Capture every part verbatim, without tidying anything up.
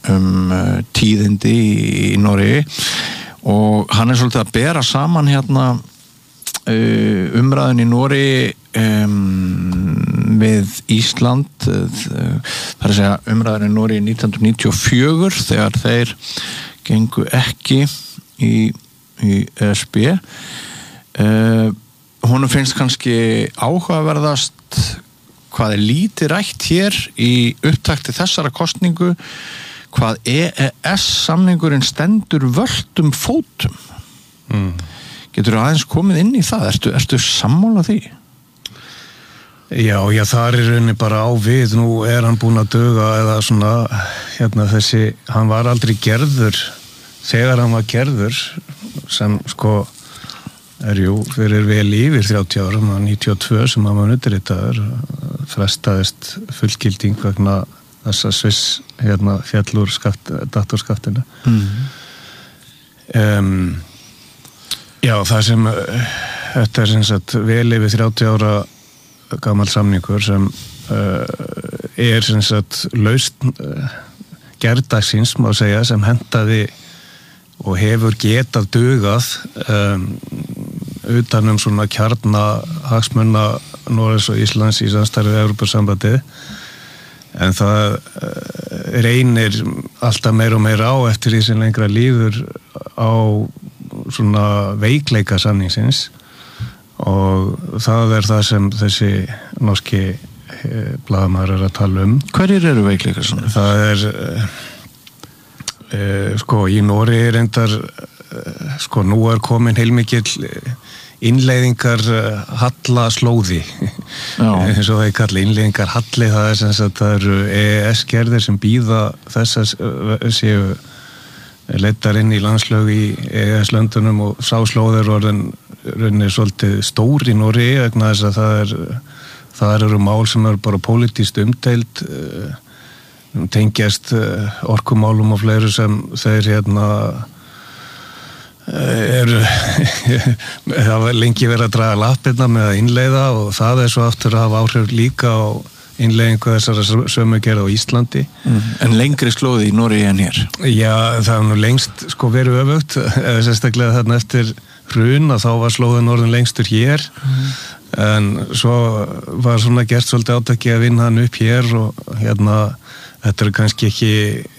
um uh, tíðindi í, í Noregi og hann er svolítið að bera saman hérna uh, umræðin í Noregi um, við Ísland uh, það er að segja umræðin í Noregi nítján hundruð níutíu og fjögur þegar þeir gengu ekki í, í E S B uh, honum finnst kannski áhugaverðast hvað er lítið rætt hér í upptakti þessara kosningu hvað E E S-samningurinn stendur völtum fótum. Mm. Getur þú aðeins komið inn í það? Ertu, ertu sammála því? Já, já, það er rauninni bara á við. Nú er hann búinn að duga eða svona, hérna þessi, hann var aldrei gerður þegar hann var gerður sem sko er jú fyrir vel yfir þrjátíu árum, níutíu og tvö sem hann var undirritaður, frestaðist fullgilding vegna þessa Sviss hérna fjallur skatt, datorskattinu. Mm. Um, já, það sem þetta er sem sagt vel yfir þrjátíu ára gamall samningur sem uh, er sem sagt laust uh, gerdagsins má segja sem hentaði og hefur getað dugað um, utanum svona kjarna hagsmunna Noregs og Íslands í samstarfi við Evrópusambandið en það uh, reynir alltaf meira og meira á eftir því sem lengra líður á svona veikleika samningsins og það er það sem þessi norski eh, blaðamaður er að tala um. Hverjir eru veikleikar svona? Það er eh, eh, sko í Noregi reyndar eh, sko nú er komin heilmikill innleiðingar halla slóði eins og það er kallið innleiðingar halli það er sem sagt það eru E E S-gerðir sem býða þess að séu leiddar inn í landslög í E E S-löndunum og sá slóðir orðin rauninni svolítið stór í Noregi vegna þess að það er það eru mál sem eru bara pólitískt umdeild tengjast orkumálum og fleiru sem þeir hérna eru það var lengi verið að draga lappirnar með að innleiða og það er svo aftur að hafa áhrif líka á innleiðingu þessara sömu gerð á Íslandi. Mm. En lengri slóði í Noregi en hér? Já, það er nú lengst sko verið öfugt eða sérstaklega þarna eftir hrun að þá var slóðin orðin lengstur hér mm. en svo var svona gert svolítið átaki að vinna hann upp hér og hérna þetta er kannski ekki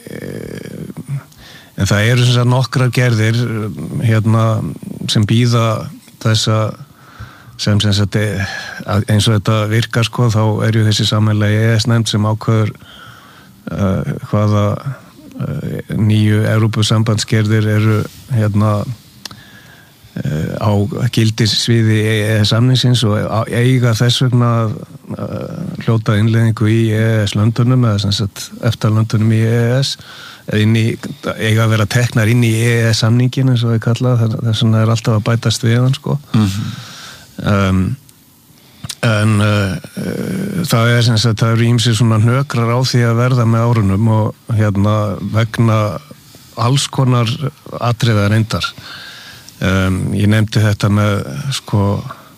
en það eru sem sagt nokkrar gerðir hérna sem býða þessa sem sem sagt eins og þetta virkar sko þá er ju þessi sameiginlega E E S-nefnd sem ákveður uh, hvaða uh, nýju Evrópusambandsgerðir eru hérna uh, á gildissviði E E S-samningsins og eiga þess vegna uh, hljóta innleiðingu í E E S-löndunum eða sem sagt EFTA-löndunum í E E S inn í, eiga að vera teknar inn í E E S-samningin eins og við kallað þess vegna er alltaf að bætast við hann sko mm-hmm. um, en uh, uh, það er sem sagt það eru ýmsir svona hnökrar á því að verða með árunum og hérna vegna alls konar atriða reyndar um, ég nefndi þetta með sko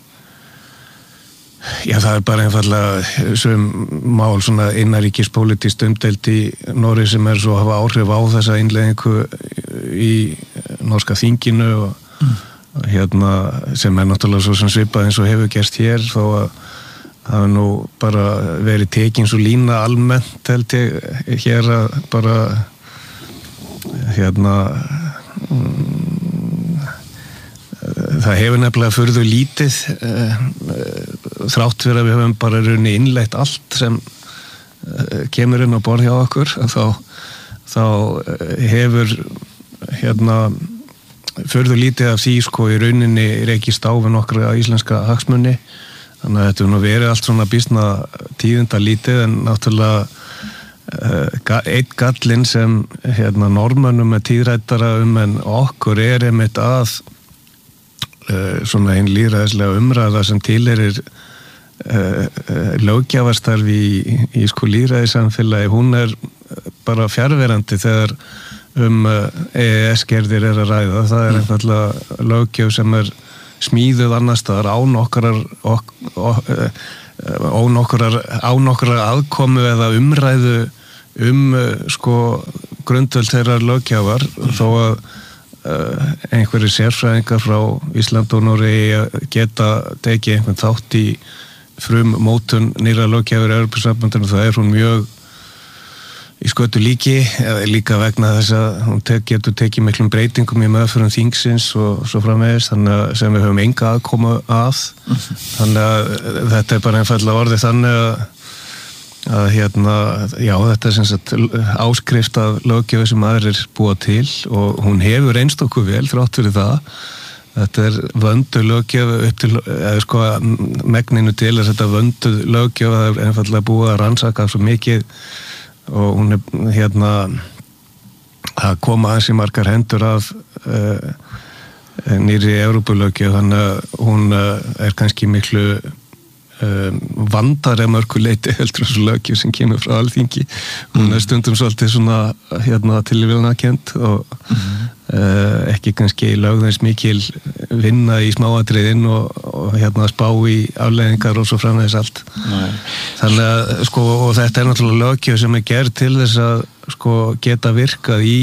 já það er bara einfallega sem mál svona innanríkis pólitískt umdeild í Noregi sem er svo að hafa áhrif á þessa innleiðingu í norska þinginu og mm. hérna sem er náttúrulega svo sem svipað eins og hefur gerst hér þó að það er nú bara verið tekin svo lína almennt held ég hér að bara hérna það hefur nefnilega furðu lítið þrátt fyrir að við höfum bara raunni innleitt allt sem kemur inn á borð hjá okkur þá, þá hefur hérna furðu lítið af því sko í rauninni rekist á við nokkra íslenska hagsmunni þannig að þetta er nú verið allt svona býsna tíðinda lítið en náttúrulega uh, einn gallinn sem hérna normönnum er tíðrættara um en okkur er einmitt að uh, svona einn lýðræðislega umræða sem tilheyrir uh, uh, löggjafarstarfi í, í sko lýðræðisamfélagi hún er bara fjarverandi þegar um uh, E E S-gerðir er að ræða það er einfallega löggjöf sem er smíðuð annars staðar án okkar ok, ok, án okkar án okkar aðkomu eða umræðu um sko grundvöld þeirra löggjafar þó að uh, einhverjir sérfræðingar frá Ísland og Noregi geta tekið einhvern þátt í frum mótun nýra löggjafar í Evrópusambandinu, það er hún mjög í skötu líki, líka vegna þess að hún tek, getur tekið miklum breytingum í meðförum þingsins og svo framvegis, þannig að sem við höfum enga aðkoma að, þannig að þetta er bara einfallega orðið þannig að, að hérna, já, þetta er sem sagt áskrift af löggjöf sem aðrir búa til og hún hefur reynst okkur vel þrátt fyrir það. Þetta er vöndu löggjöf upp til, eða sko megninu til er þetta vöndu löggjöf, það er einfallega búið að rannsaka svo mikið og hún er hérna að koma aðeins í margar hendur af uh, nýri Evrópulöggjöf, þannig að hún uh, er kannski miklu um, vandar eða mörgu leiti heldur þessu löggjöf sem kemur frá Alþingi. Hún er stundum svolítið svona hérna tilviljunarkennd og mm-hmm. uh, ekki kannski lögðans mikil vinna í smáatriðin og, og hérna spá í afleiðingar og svo framvegis allt. Nei. Þannig að sko, og þetta er náttúrulega löggjöf sem er gerð til þess að sko geta virkað í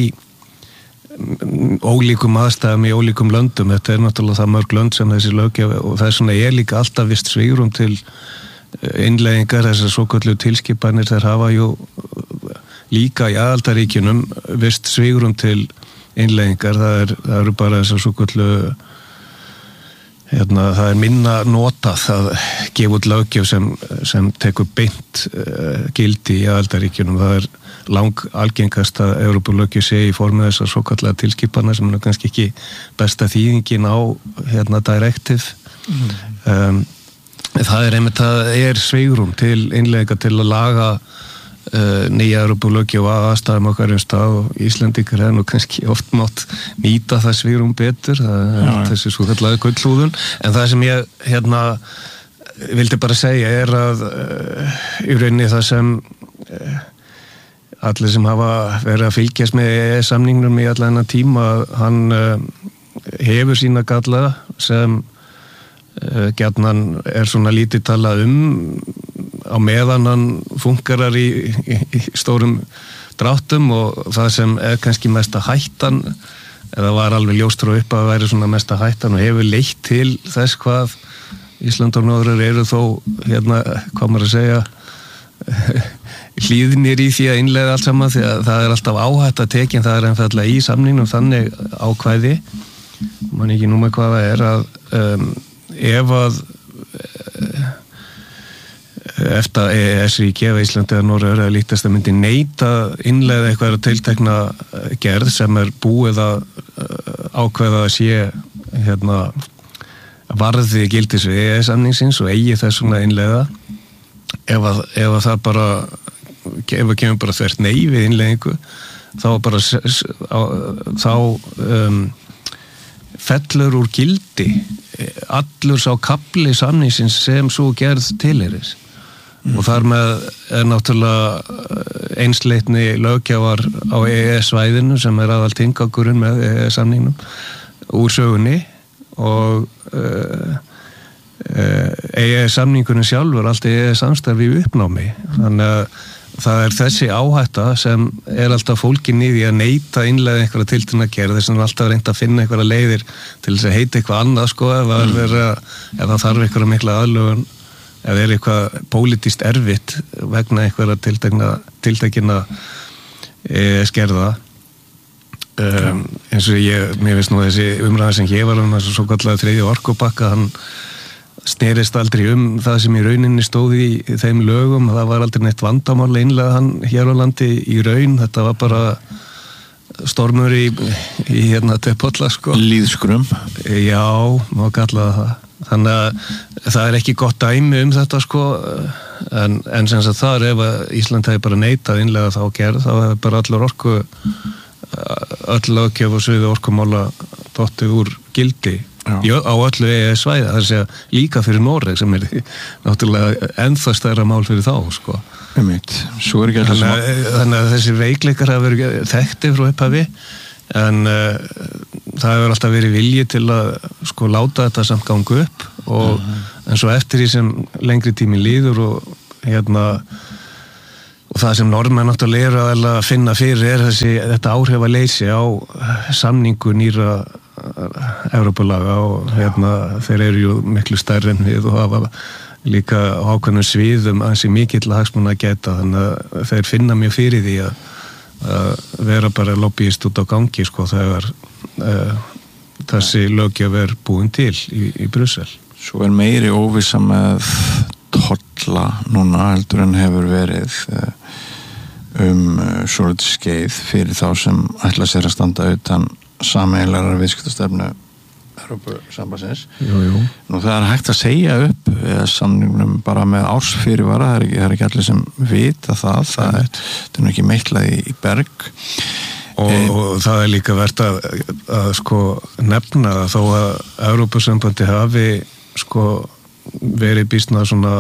ólíkum aðstæðum í ólíkum löndum. Þetta er náttúrulega það mörg lönd sem þessi löggjöf og það er svona ég líka alltaf vist svigrúm til innleiðingar, þessar svoköllu tilskipanir, þær hafa jú líka í aðaldaríkjunum vist svigrúm til innleiðingar, það, er, það eru bara þessar svoköllu hérna, það er minna notað að gefa út löggjöf sem, sem tekur beint uh, gildi í aðaldaríkjunum. Það er lang algengast að Evrópulöggjöf sé í formi þessar svokallega tilskipana sem er kannski ekki besta þýðingin á hérna directive. Mm. Um, það er einmitt að er svigrúm til innleiðinga til að laga Uh, nýja Evrópulöggjöf að aðstæðum okkar um stað og Íslendingar hefur nú kannski oft mátt nýta það svigrúm betur, það er ja. Þessi svo kallaði gullhúðun, en það sem ég hérna vildi bara segja er að uh, í rauninni það sem uh, allir sem hafa verið að fylgjast með E E S-samningnum í allan þennan tíma, hann uh, hefur sína galla sem uh, gjarnan er svona lítið talað um á meðan hann fungerar í, í, í stórum dráttum og það sem er kannski mesta hættan eða var alveg ljóst frá upp að væri svona mesta hættan og hefur leitt til þess hvað Ísland og Norður eru þó hérna, hvað maður að segja hlýðnir í því að innleiða allt saman því að það er alltaf áhætt að tekin, það er einfallega í samningnum þannig ákvæði man ekki nú með hvað það er að um, ef að eftir að E E S-ríki eða Íslandi eða Norður eða lítast að myndi neita innleiða eitthvað tiltekna gerð sem er búið að ákveða að sé hérna, varði gildis við E E S-samningsins og eigi þess svona innleiða ef að, ef að það bara ef að kemur bara þvert nei við innleiðingu þá bara þá um, fellur úr gildi allur sá kafli samningsins sem svo gerð tilheyris. Mm. Og þar með er náttúrulega einsleitni löggjafar á E E S-svæðinu sem er aðal tilgangurinn með E E S-samningnum úr sögunni og uh, uh, E E S-samningurinn sjálfur allt E E S-samstarfi í uppnámi. Þannig að það er þessi áhætta sem er alltaf fólkin í því að neita innleiða einhverja tiltekna gerð, þess að hann alltaf reynt að finna einhverja leiðir til þess að heita eitthvað annað sko ef það, mm. vera, ef það þarf einhverja mikla aðlögun ef það er eitthvað pólitískt erfitt vegna einhverja tiltekna, tiltekina e, skerða um, eins og ég, mér finnst nú þessi umræða sem ég var um þessu svo kallega þriðja orkupakka, hann snerist aldrei um það sem í rauninni stóði í þeim lögum, það var aldrei neitt vandamál einlega hann hér á landi í raun, þetta var bara stormur í, í hérna tepolla sko. Lýðskrum. Já, má kalla það. Þannig að það er ekki gott dæmi um þetta sko, en, en sem sagt það er ef að Ísland hefði bara neitað innlega þá gerð, þá hefði bara allur orku, öll löggjöf og sviði orkumála dottið úr gildi. Já. Á öllu E E S-svæði, það er að segja líka fyrir Noreg sem er náttúrulega ennþá stærra mál fyrir þá sko. Svo er ekki alltaf þannig, að, þannig að þessi veikleikar hafa verið þekkti frá upphafi en uh, það hefur alltaf verið vilji til að sko láta þetta samt ganga upp og uh-huh. en svo eftir því sem lengri tími líður og hérna og það sem Norðmenn náttúrulega eru að finna fyrir er þessi, þetta áhrifaleysi á samningu nýra Evrópulaga og hérna þeir eru jú miklu stærri en við og hafa líka ákveðnum sviðum ansi mikill hagsmuna að geta, þannig að þeir finna mjög fyrir því að, að vera bara lobbyist út á gangi sko þegar uh, þessi löggjöf er búin til í, í Brussel. Svo er meiri óvissa með tolla núna heldur en hefur verið um svolítið skeið fyrir þá sem ætla sér að standa utan sameiginlegrar viðskiptastefnu Evrópusambandsins. Jú, jú. Nú það er hægt að segja upp samningnum bara með ársfyrirvara, það er ekki, það er ekki allir sem vita það, það er, það er ekki meitlað í, í berg. Og, e og það er líka verðt að, að sko nefna þó að Evrópusambandi hafi sko verið býstna svona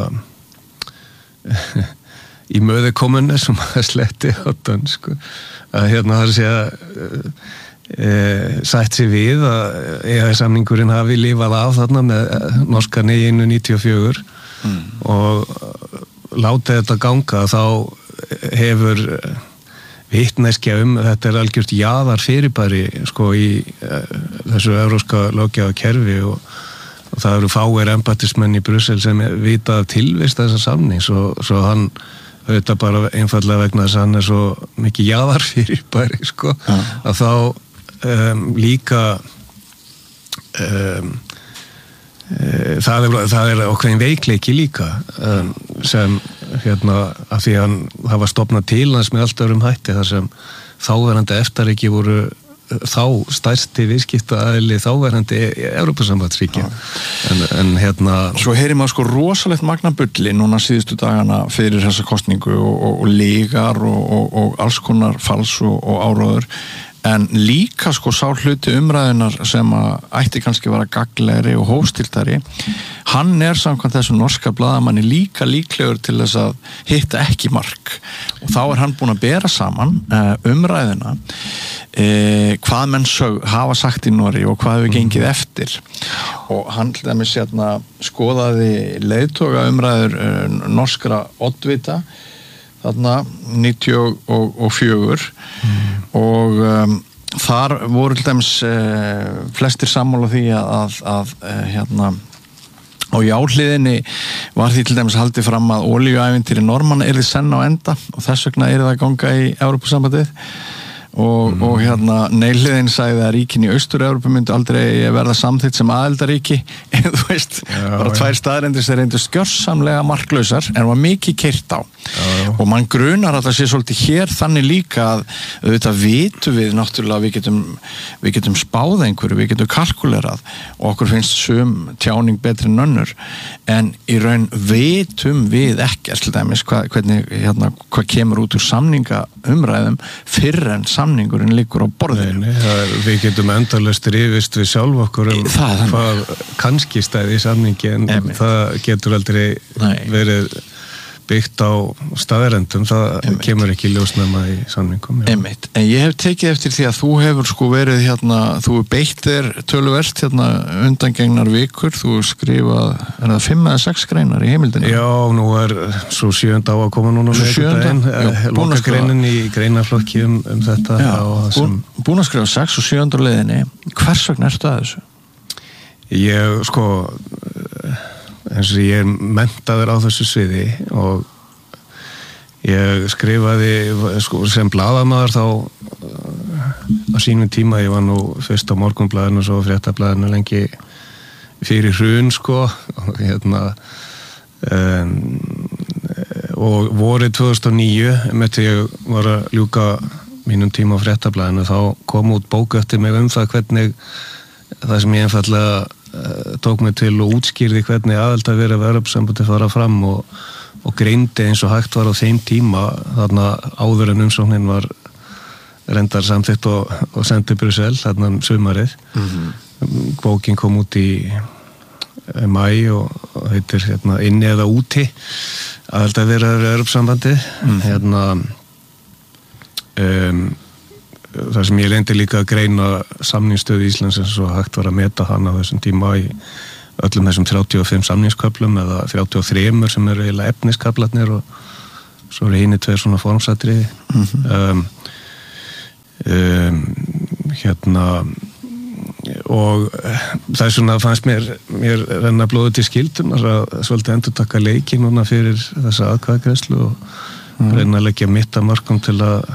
í möði komunni sem að sletti á dönsku að hérna það er að segja e, sætt sér við að E E S-samningurinn hafi lifað af þarna með norska neginu níutíu og fjögur mm. og látið þetta ganga þá hefur vitneskja um þetta er algjört jaðar fyrirbæri sko í uh, þessu evrópska löggjafarkerfi og, og það eru fáir embættismenn í Brussel sem vita tilvist þessa samnings og svo hann auðvitað bara einfallega vegna þess að hann er svo mikið jaðar fyrirbæri sko ja. Að þá um, líka um, e, það er, það er okkur einn veikleiki líka um, sem hérna að því að hann hafa stofnað til hans með allt öðrum hætti þar sem þáverandi eftarríki voru þá stærsti viðskiptaaðili þáverandi Evrópusambandsríki en, en hérna Svo heyrir maður sko rosalegt magnabulli núna síðustu dagana fyrir þessa kosningu og, og, og lígar og, og, og alls konar fals og, og áróður en líka sko sá hluti umræðunar sem að ætti kannski vera gagnlegri og hófstiltari hann er samkvæmt þessu norska blaðamanni líka líklegur til þess að hitta ekki mark og þá er hann búinn að bera saman uh, umræðuna uh, hvað menn sög hafa sagt í Noregi og hvað hefur gengið eftir og hann til dæmis hérna skoðaði leiðtoga umræður uh, norskra oddvita þarna níutíu og fjögur mm. og um, þar voru til dæmis uh, flestir sammála því að, að, að uh, hérna á jáhliðinni var því til dæmis haldið fram að olíuævintýri Normanna yrði senn á enda og þess vegna yrði það að ganga í Evrópusambandið og, mm. og hérna neilliðin sagði að ríkin í Austur-Evrópu myndu aldrei verða samþykkt sem aðildaríki en þú veist, já, bara ja. Tvær staðrendir sem reyndu skjörsamlega marklausar en var mikið keyrt á já. Og mann grunar að það sé svolítið hér þannig líka að auðvitað vitum við náttúrulega við getum, við getum spáð einhverju, við getum kalkulerað og okkur finnst sum tjáning betri en önnur en í raun vitum við ekki til dæmis hvað, hvernig, hérna, hvað kemur út úr samningaumræðum fyrr en samningurinn liggur á borðinu. Nei, nei, er, við getum endalaust rifist við sjálf okkur um hvað kannski stæði í samningi en Emi. Það getur aldrei nei. Verið byggt á staðarendum, það Emi. Kemur ekki ljósnæma í samningum. Einmitt. En ég hef tekið eftir því að þú hefur sko verið hérna, þú beitt þér töluvert hérna undangengnar vikur, þú skrifað, er það fimm eða sex greinar í heimildinu? Já, nú er svo sjöunda á að koma núna með þetta loka greinin í greinaflokki um, um þetta. Já, sem... búin að skrifa sex og sjöunda leðinni, hvers vegna ertu að þessu? Ég, sko eins og ég er menntaður á þessu sviði og ég skrifaði sko, sem blaðamaður þá á sínum tíma, ég var nú fyrst á Morgunblaðinu og svo Fréttablaðinu lengi fyrir hrun sko og hérna um, og vorið tvö þúsund og níu með því ég var að ljúka mínum tíma á Fréttablaðinu þá kom út bók eftir mig um það hvernig það sem ég einfallega tók mig til og útskýrði hvernig aðild að vera Evrópusambandið fara fram og, og greindi eins og hægt var á þeim tíma þarna áður en umsóknin var reyndar samþykkt og, og sendið Brussel þarna um sumarið mm-hmm. bókin kom út í mæ og, og heitir hérna, inni eða úti aðild að vera Evrópusambandið mm-hmm. hérna um þar sem ég reyndi líka að greina samningsstöðu Íslands eins og hægt var að meta hann á þessum tíma í öllum þessum þrjátíu og fimm samningsköflum eða þrjátíu og þrjú sem eru eiginlega efniskaflarnir og svo eru hinni tveir svona formsatriði mm-hmm. um, um, hérna og það er svona fannst mér, mér renna blóðu til skildum að svolítið endur taka leiki núna fyrir þessa atkvæðagreiðslu og mm. reyna að leggja mitt að mörgum til að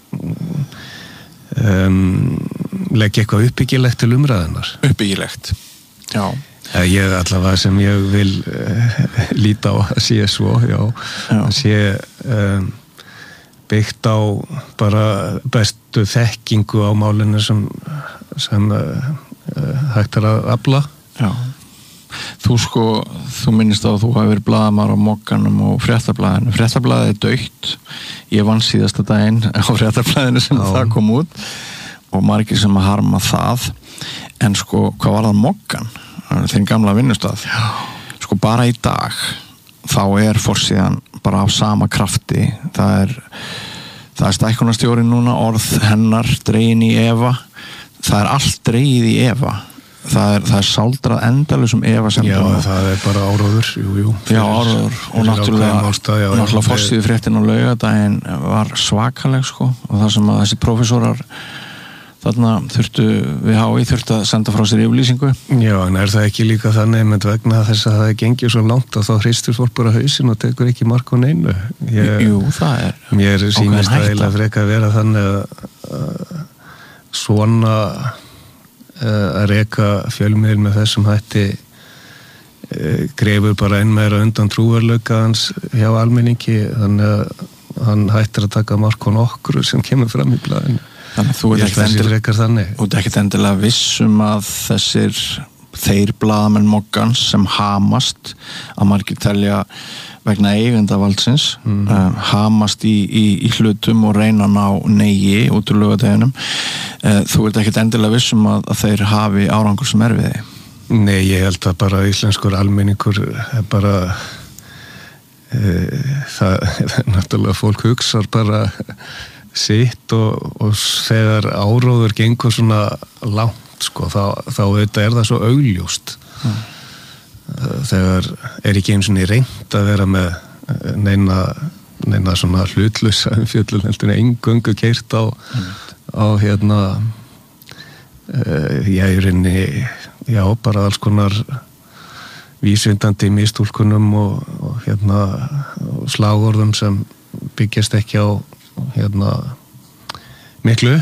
um, leggja eitthvað uppbyggilegt til umræðunar. Uppbyggilegt, já. Ég allavega sem ég vil uh, líta á að sé svo, já, já. Að sé um, byggt á bara bestu þekkingu á málinu sem, sem uh, hægt er að afla. Já. Þú sko, þú minnist á að þú hafi verið blaðamaður á Mogganum og Fréttablaðinu. Fréttablaðið er dautt. Ég vann síðasta daginn á Fréttablaðinu sem Já. Það kom út og margir sem að harma það. En sko, hvað var það Moggan? Þinn gamla vinnustað. Já. Sko, bara í dag þá er forsíðan bara af sama krafti. Það er, það er stækkunarstjóri núna, orð hennar dregin í efa. Það er allt dregið í efa. Það er, það er sáldrað endalusum efasemdum. Já, það er bara áróður, jú, jú. Fyrir, já, áróður og náttúrulega, ástað, já, náttúrulega forsíðu fréttin á laugardaginn var svakaleg, sko, og það sem að þessi prófessorar þarna þurftu, við H I þurftu að senda frá sér yfirlýsingu. Já, en er það ekki líka þannig með vegna þess að það gengir svo langt og þá hristur fólk bara hausinn og tekur ekki mark á neinu? Ég, jú, það er. Mér sýnist það eiginlega frekar að vera þannig að, að svona að reka fjölmiðil með þessum hætti e, grefur bara enn meira undan trúverleika hans hjá almenningi þannig að hann hættir að taka mark á nokkru sem kemur fram í blaðinu. Þannig að þú ert ekkert endilega, ekkert endilega vissum að þessir þeir blaðamenn Moggans sem hamast að margir telja vegna eigendavaldsins mm. um, hamast í, í, í hlutum og reyna að ná negi út úr laugardeginum. Uh, þú ert ekkert endilega vissum að, að þeir hafi árangur sem er við þig? Nei, ég held að bara íslenskur almenningur er bara uh, það er náttúrulega fólk hugsar bara sitt og, og þegar áróður gengur svona langt sko, þá, þá þetta er það svo augljóst mm. þegar er ekki eins og niður reynd að vera með neina, neina svona hlutlausa umfjöllun heldur engöngu keyrt á, mm. á hérna uh, já, í rauninni já, bara alls konar vísvindandi mistúlkunum og, og hérna og slagorðum sem byggjast ekki á hérna miklu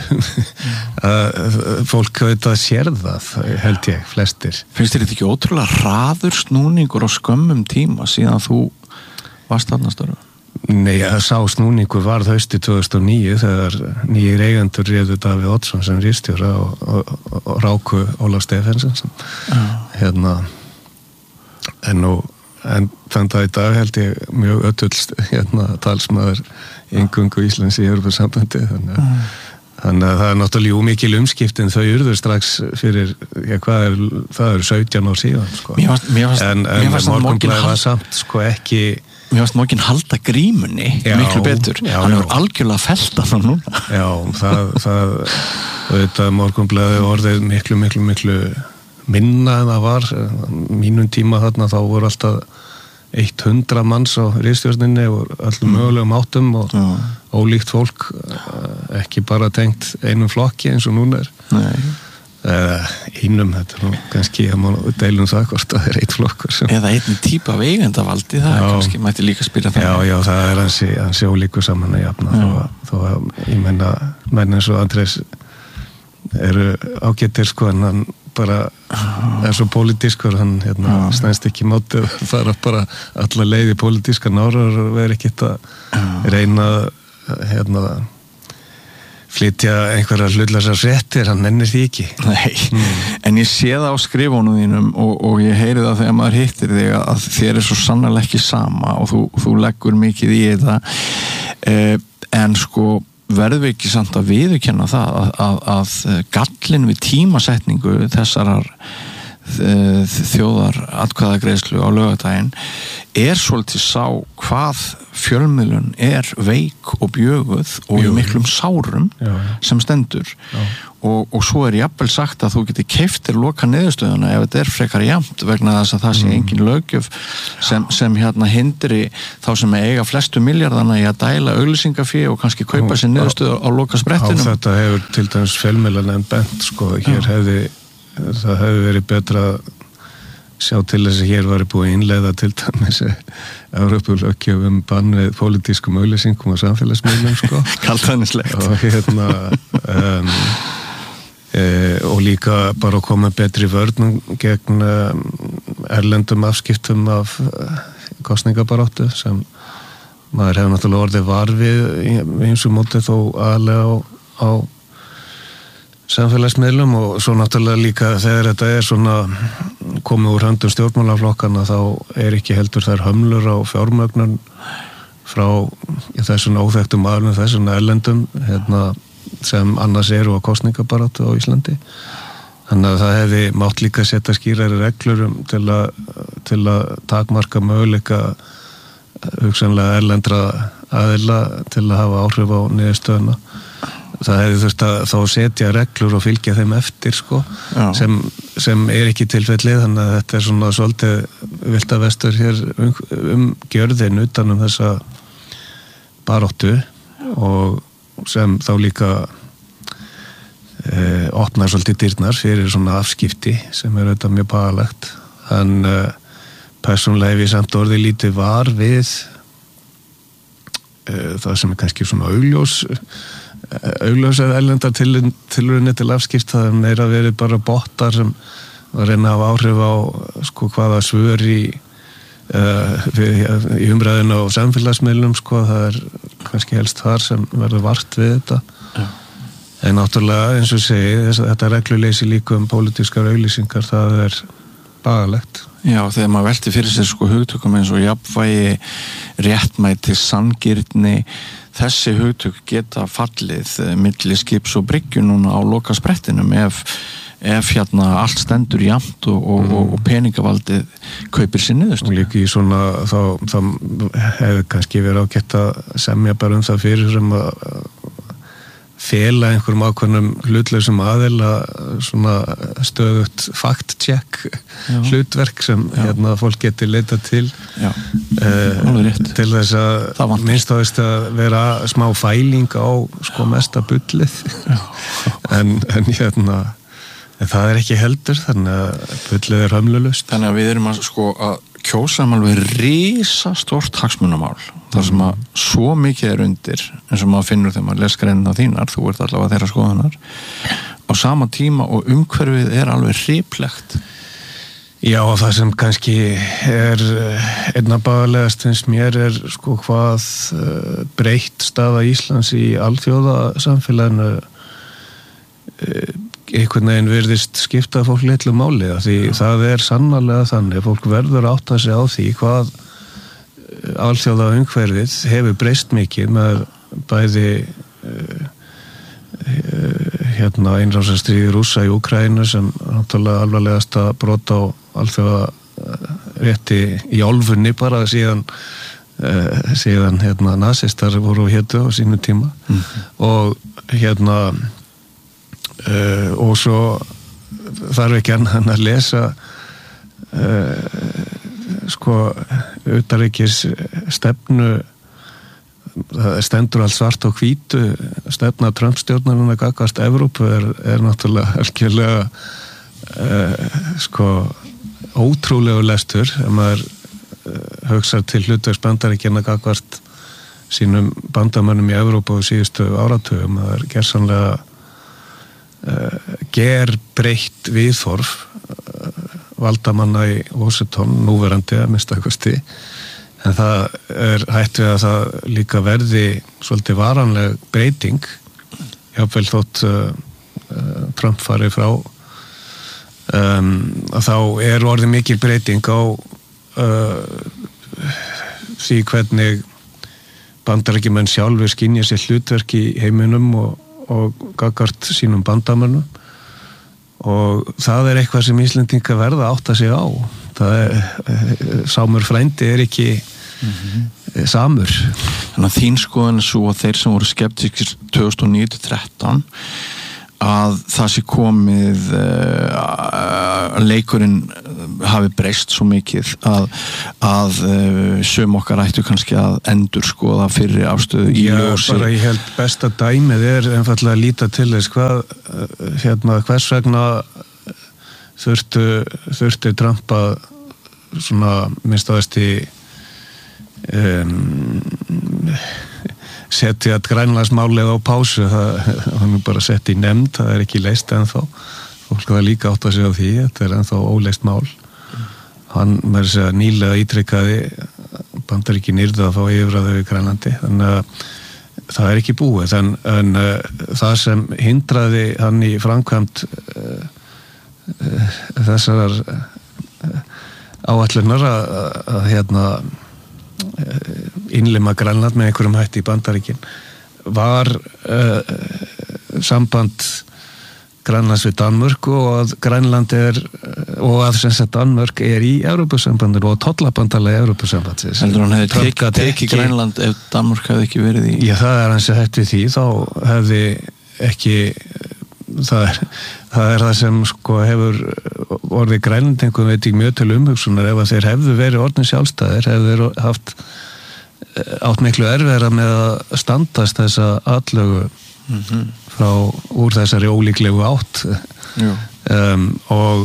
að fólk auðvitað sér það held ég, flestir. Finnst þér þetta ekki ótrúlega hraður snúningur á skömmum tíma síðan þú varst þarna störfa? Nei, að sá snúningur varð haustið tvö þúsund og níu þegar nýjir eigendur réðu Davíð Oddsson sem ritstjóra og, og, og Ráku Ólaf Stephensen sem uh. hérna en nú en þann dag í dag held ég mjög ötullst hérna talsmaður inngöngu Íslands í Evrópusambandi þannig að uh. Þannig að það er náttúrulega mikil umskipt en þau urður strax fyrir, já hvað er, það eru sautján ár síðan, sko. Mér varst, mér varst, en en Morgunblaðið var samt, sko, ekki... Mér varst Morgun halda grímunni já, miklu betur. Já, hann hefur algjörlega fellt hann núna. Já, það, það, þetta Morgunblaðið orðið miklu, miklu, miklu minna en það var. Mínum tíma þarna þá voru alltaf hundrað manns á ritstjórninni og öllum mögulegum áttum og já. Ólíkt fólk ekki bara tengt einum flokki eins og núna er eða einum, þetta er nú kannski að maður deilum það hvort það er eitt flokkur sem... eða einn típa af eigendavaldi það já. Er kannski, mætti líka spila það já, já, það er hansi, hansi ólíku saman að jafna þó, þó að ég menna menn eins og Andrés eru ágættir sko en hann bara er svo pólitískur hann hérna, snæst ekki mótið að fara bara alla leiði pólitíska nárar og vera ekkert að reyna hérna flytja einhverja hlutlausar fréttir, hann nennir því ekki. Nei, mm. en ég sé það á skrifunum þínum og, og ég heyri það þegar maður hittir þig að þér er svo sannarlega ekki sama og þú, þú leggur mikið í þetta eh, en sko verðum við ekki samt að viðurkenna það að, að, að gallin við tímasetningu þessarar þjóðar atkvæðagreiðslu á laugardaginn er svolítið sá hvað fjölmiðlun er veik og bjöguð og í miklum sárum já, já. sem stendur og, og svo er jafnvel sagt að þú getur keypt þér loka niðurstöðuna ef þetta er frekar jafnt vegna þess að það sé engin löggjöf sem, sem hérna hindri þá sem eiga flestu milljarðana í að dæla auglýsingafé og kannski kaupa sér niðurstöðu á loka sprettinum. Á þetta hefur til dæmis fjölmiðlan en bent sko, hér hefði það hefði verið betra að sjá til þess að hér var búið að innleiða til dæmis Evrópulöggjöf um bann við pólitískum auglýsingum og samfélagsmiðlum sko. Kaltænislegt. Og hérna um, e, og líka bara að koma betri vörnum gegn um, erlendum afskiptum af uh, kosningabaráttu sem maður hefur náttúrulega orðið var við í eins og móti þó aðlega á, á samfélagsmiðlum og svo náttúrulega líka þegar þetta er svona komið úr höndum stjórnmálaflokkana þá er ekki heldur þær hömlur á fjármögnun frá þessum óþekktum aðlum, þessum erlendum hérna, sem annars eru á kosningabaráttu á Íslandi. Þannig að það hefði mátt líka setja skýrari reglur um til að, til að takmarka möguleika hugsanlega erlendra aðila til að hafa áhrif á niðurstöðuna. Það hefði þurft að þá setja reglur og fylgja þeim eftir sko, sem, sem er ekki tilfellið, þannig að þetta er svona svolítið vilda vestur hér um, um gjörðin utan um þessa baráttu og sem þá líka e, opnar svolítið dyrnar fyrir svona afskipti sem er auðvitað mjög bagalegt. En e, persónulega hef ég samt orðið lítið var við e, það sem er kannski svona augljós augljósað ellendar tilraunir til afskipt, það er meira verið bara bottar sem að reyna að hafa áhrif á sko hvaða svör í, uh, við, í umræðinu á samfélagsmiðlum sko, það er kannski helst þar sem verður vart við þetta. Ja. En náttúrulega eins og segi þess að þetta regluleysi líka um pólitískar auglýsingar, það er bagalegt. Já, þegar maður velti fyrir sér sko hugtökum eins og jafnvægi, réttmæti, sanngirni, þessi hugtök geta fallið milli skips og bryggju núna á loka sprettinum ef, ef hérna allt stendur jafnt og, og, mm. og peningavaldið kaupir sér niðurst. Og líka í svona, þá, þá hefur kannski verið ágætt að semja bara um það fyrir um að fela einhverjum ákveðnum hlutlausum aðila svona stöðugt fact-check hlutverk sem Já. Hérna fólk getur leitað til uh, til þess að minnst á þess að vera smá fæling á sko mesta bullið en, en hérna en það er ekki heldur, þannig að bullið er hömlulaust. Þannig að við erum að sko að kjósa um alveg risastórt hagsmunamál þar sem að svo mikið er undir eins og maður finnur þegar maður les greinina þínar, þú ert allavega þeirra skoðunar á sama tíma og umhverfið er alveg hriplegt. Já, það sem kannski er einna bagalegast finnst mér er sko hvað breytt staða Íslands í alþjóðasamfélaginu einhvern veginn virðist skipta fólk litlu máli, því það er sannarlega þannig, fólk verður að átta sig á því hvað alþjóða umhverfið hefur breyst mikið með bæði uh, uh, hérna innrásarstríði Rússa í Úkraínu sem náttúrulega alvarlegasta brot á alþjóða rétti í álfunni bara síðan uh, síðan hérna nasistar voru hétu á sínu tíma mm-hmm. og hérna Uh, og svo þarf ekki annan að lesa uh, sko utanríkis stefnu, það stendur allt svart og hvítu, stefna Trump-stjórnarinn að gagnvart Evrópu er, er náttúrulega algjörlega uh, sko ótrúlegu lestur ef maður uh, hugsar til hlutverks Bandaríkjanna gagnvart sínum bandamönnum í Evrópu og síðustu áratugum, það er gersamlega Uh, ger breytt viðhorf uh, valdamanna í Washington núverandi að mista kosti, en það er hætt við að það líka verði svolítið varanleg breyting jáfnvel þótt uh, uh, Trump farið frá um, þá er orðið mikil breyting á uh, því hvernig Bandaríkjamenn sjálfur skynja sér hlutverk í heiminum og og gagnvart sínum bandamönnum og það er eitthvað sem Íslendingar verða að átta sig á. Það er, sámur frændi er ekki mm-hmm. samur. Þannig að þín skoðun er svo að þeir sem voru skeptískir tvö þúsund og níu til þrettán að það sé komið uh, leikurinn hafi breyst svo mikið að, að uh, sum okkar ættu kannski að endur skoða fyrir afstöðu í ljósi. Já, bara ég held besta dæmið er einfallega að líta til þess hvað, hérna, hvers vegna þurftu, þurftu Trump að svona minnst aðeins í um, setja Grænlandsmálið á pásu, það hann er bara sett í nefnd, það er ekki leyst ennþá, fólk var líka átt að segja á því, þetta er ennþá óleyst mál. Hann með þess að nýlega ítrykkaði Bandaríkin yrðu að fá yfirráð yfir Grænlandi, þannig að það er ekki búið, en, en uh, það sem hindraði hann í framkvæmd uh, uh, þessar uh, áætlunar að, að hérna innlima Grænland með einhverjum hætti í Bandaríkin var uh, samband Grænlands við Danmörku og að Grænland er og að sem sagt Danmörk er í Evrópusambandinu og tollabandalagi Evrópusambandsins. Heldur hann hefði tekið teki Grænland ef Danmörk hefði ekki verið í? Já, það er hans að hætti því, þá hefði ekki það er það, er það sem sko hefur orðið Grænlendingum veit ekki mjög til umhugsunar ef að þeir hefðu verið orðin sjálfstæðir, hefðu þeir haft átt miklu erfiðara með að standast þessa atlögu mm-hmm. frá úr þessari ólíklegu átt um, og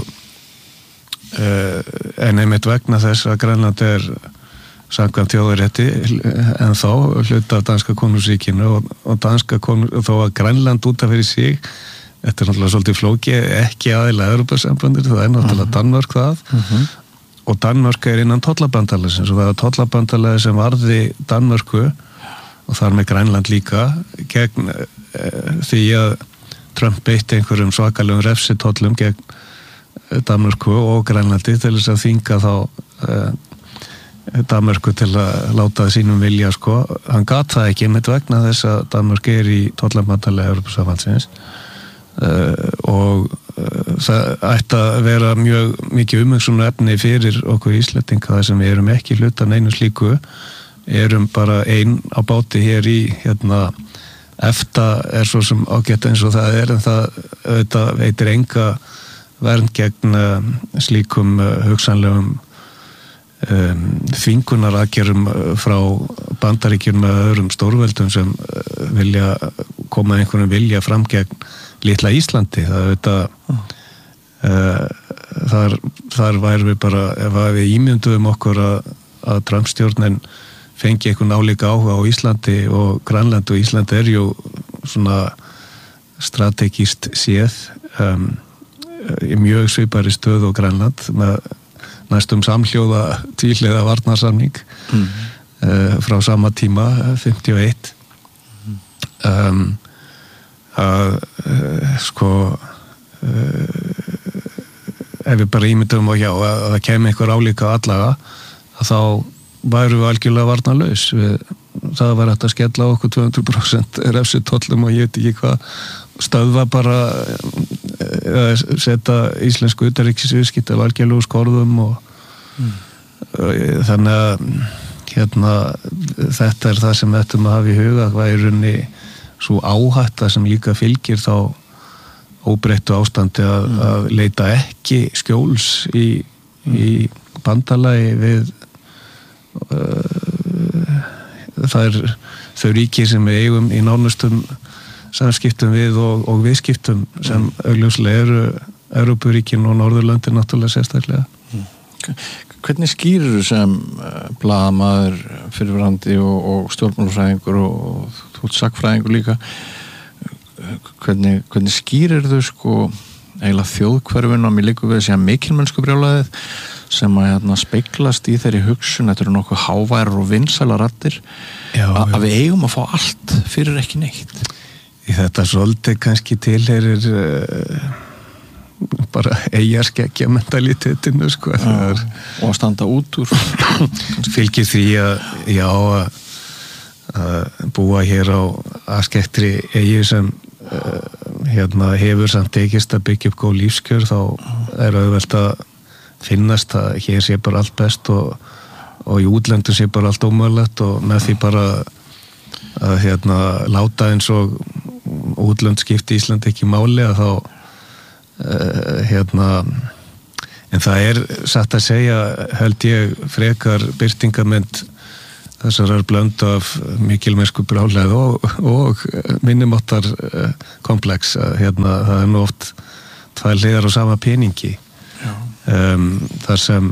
uh, en einmitt vegna þess að Grænland er samkvæmt þjóðarétti en þá hluta af danska konungsríkinu og, og danska konung, þó að Grænland út af fyrir sig, þetta er náttúrulega svolítið flóki, ekki aðilega Evrópusambandið, það er náttúrulega uh-huh. Danmörk það uh-huh. og Danmörk er innan tollabandalagsins og það er tollabandalagi sem varði Danmörku og þar með Grænland líka gegn e, því að Trump beitti einhverjum svakalegum refsitollum gegn Danmörku og Grænlandi til þess að þvinga þá e, Danmörku til að láta sínum vilja sko, hann gat það ekki með vegna þess að Danmörk er í tollabandalagi Evrópusambandsins Uh, og uh, það ætti að vera mjög mikið umhugsunar efni fyrir okkur Íslendinga þar sem við erum ekki hluta neinu slíku, erum bara ein á báti hér í hérna, EFTA er svo sem ágætt eins og það er en það auðvitað veitir enga vernd gegn uh, slíkum uh, hugsanlegum um, þvingunaraðgerðum frá Bandaríkjum með öðrum stórveldum sem uh, vilja koma einhvern vilja fram gegn litla Íslandi, það auðvitað uh, þar, þar væri við bara, ef við ímynduðum okkur að, að Trump-stjórnin fengi einhvern álíka áhuga á Íslandi og Grænland og Ísland er jú svona strategíst séð um, í mjög svipari stöð og Grænland með næstum samhljóða tvíhliða varnarsamning mm. uh, frá sama tíma, fimmtíu og eitt um að uh, sko uh, ef við bara ímyndum og já, að það kemur einhver álíka allaga, að þá væru við algjörlega varnarlaus við, það var hægt að skella okkur tvö hundruð prósent refsitollum og ég veit ekki hvað stöðva bara eða setja íslensku utanríkisviðskipti af algjörlegu skorðum og mm. uh, þannig að hérna, þetta er það sem við ættum að hafa í huga, það var í rauninni svo áhætta sem líka fylgir þá óbreyttu ástandi að, mm. að leita ekki skjóls í, mm. í bandalagi við uh, það er þau ríki sem við eigum í nánustum samskiptum við og, og viðskiptum sem mm. augljóslega eru Evrópuríkin og Norðurlöndin náttúrulega sérstaklega. Mm. Hvernig skýrir þú sem blaðamaður, fyrirverandi og, og stjórnmálafræðingur og þú ert sakfræðingur líka, hvernig, hvernig skýrir þú sko eiginlega þjóðhverfin og mér líkur við að segja mikilmennsku brjálæðið sem að hérna, speglast í þeirri hugsun, þetta eru nokkuð háværar og vinsælar raddir að við eigum að fá allt fyrir ekki neitt. Í þetta svolítið kannski tilheyrir uh, bara eigarskeggja mentalitetinu sko. Já, og að standa út úr fylgir því að já að búa hér á afskektri eigi sem hérna hefur samt tekist að byggja upp góð lífskjör, þá er auðvelt að finnast að hér sé bara allt best og, og í útlendum sé bara allt ómögulegt, og með því bara að hérna láta eins og útlönd skipti Ísland ekki máli, að þá uh, hérna en það er satt að segja, held ég, frekar birtingamynd þessar blöndu af mikilmennsku brjálæði og, og minnumáttar uh, komplex, að hérna það er nú oft tvær hliðar á sama peningi. Um, þar sem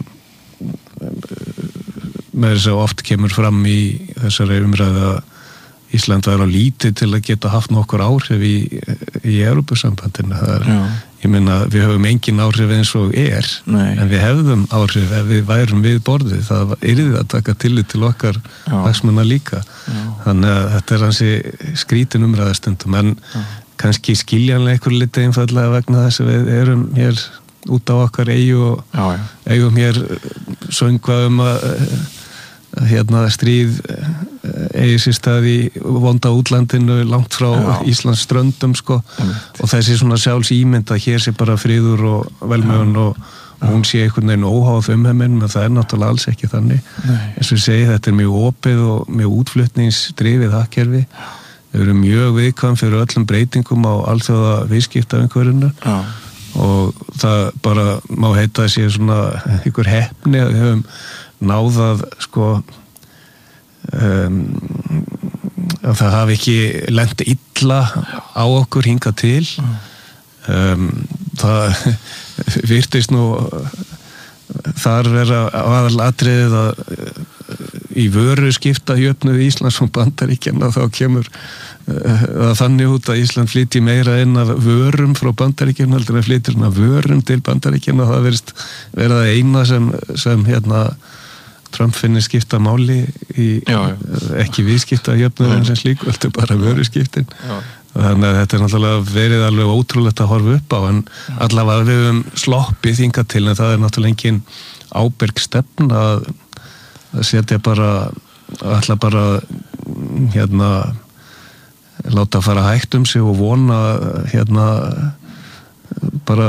með þess að oft kemur fram í þessari umræðu að Ísland væri á lítið til að geta haft nokkur áhrif í, í Evrópusambandinu. Það er, ég meina, við höfum engin áhrif eins og er, Nei. En við hefðum áhrif ef við værum við borðið. Það yrði að taka tillit til okkar hagsmuna líka. Já. Þannig að þetta er hansi skrítin umræðastundum, en Já. Kannski skiljanlega eitthvað litið einfallega vegna þess að við erum hér út á okkar eigu og já, já. eigum hér söngvað um að hérna stríð eigi sér stað í vonda útlandinu langt frá já. Íslands ströndum sko, og þessi svona sjálfs ímynd að hér sé bara friður og velmegun og, og hún sé einhvern veginn óháð umheiminn, en það er náttúrulega alls ekki þannig. Nei. Eins og ég segi, þetta er mjög opið og mjög útflutningsdrifið hagkerfi. Við erum mjög viðkvæm fyrir öllum breytingum á alþjóða viðskiptaumhverfinu og það bara má heita að sé svona einhver heppni að við höfum náðað sko um, að það hafi ekki lent illa á okkur hingað til. Um, það virtist nú þar vera aðalatriðið að í vöru skipta jöfnuð Íslands og Bandaríkjanna, þá kemur uh, þannig út að Ísland flytji meira inn af vörum frá Bandaríkjanna heldur en flyttir inn af vörum til Bandaríkjanna, og það verðist vera það eina sem, sem hérna Trump finnir skipta máli í já, já. ekki viðskipta jöfnuðin sem slík, heldur bara vöru skiptin. Þannig að þetta er náttúrulega verið alveg ótrúlegt að horfa upp á, en allavega við höfum sloppið hingað til, en það er náttúrulega engin ábyrg stefna að að setja bara ætla bara hérna láta fara hægt um sig og vona hérna bara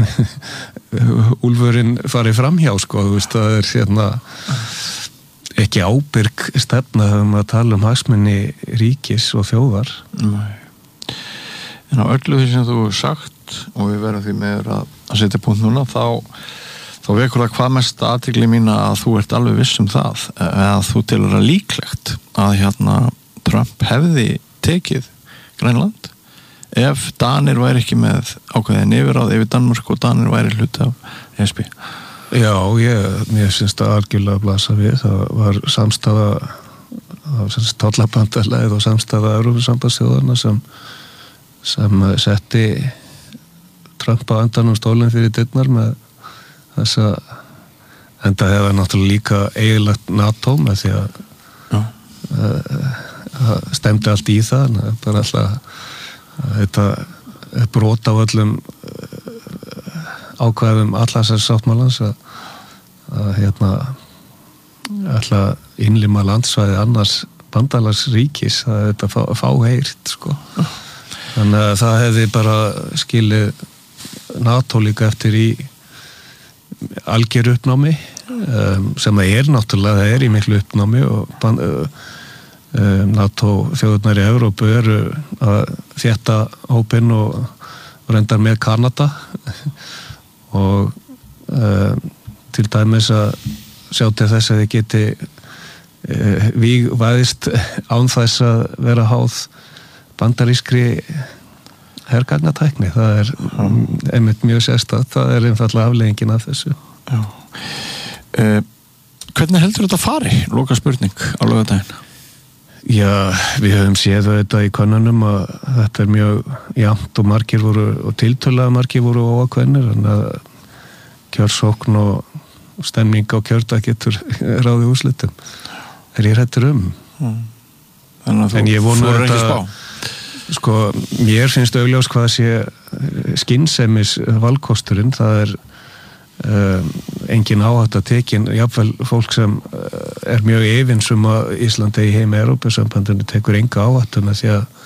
úlfurinn fari framhjá sko, þú veist, það er hérna ekki ábyrg stefna þegar maður tala um hagsmuni ríkis og þjóðar. Nei. En á öllu því sem þú hefur sagt, og við verðum því meður að, að setja punkt núna, þá þá vekur það hvað mest athygli mína að þú ert alveg viss um það, eða þú telur að líklegt að hérna Trump hefði tekið Grænland ef Danir væri ekki með ákveðin yfirráð yfir Danmörk og Danir væri hluti af E S B. Já, ég, mér finnst það algjörlega að blasa við. Það var samstaða tollabandalæð og samstaða Evrópusambandsþjóðanna sem, sem setti Trump á endanum stólinn fyrir dyrnar með þess að enda hefur náttúrulega líka eiginlegt NATO með því að það stemdi allt í það, en bara alltaf þetta brot á öllum ákvæðum allarsins sáttmálans að, að hérna alltaf innlima landsvæði annars bandalagsríkis, það er þetta fá, fáheyrt sko. Þannig að það hefði bara skilið NATO líka eftir í algjör uppnámi, um, sem það er náttúrulega, það er í miklu uppnámi, og ban, um, NATO þjóðurnar í Evrópu eru að þétta hópinn og, og reyndar með Kanada og um, til dæmis að sjá til þess að þið geti uh, vígvæðist án þess að vera háð bandarískri hergagnatækni. Það er um, einmitt mjög sérstætt, það er einfallega afleiðingin af þessu. Já. Uh, hvernig heldur þetta fari? Loka spurning á laugardaginn. Já, við höfum séð þetta í könnunum að þetta er mjög jafnt og margir voru, og tiltölulega margir voru óákveðnir, en að kjörsókn og stemning á kjördag getur ráði úrslitum. Er ég hrættur um. Mm. Þannig að þú, en ég vona þú er ekki spá. Sko, mér finnst augljós hvað sé skynsemis valkosturinn, það er um, engin áhætta tekin, jafnvel fólk sem er mjög efins um að Íslandi í heimi Evrópusambandinu tekur enga áhættu með því að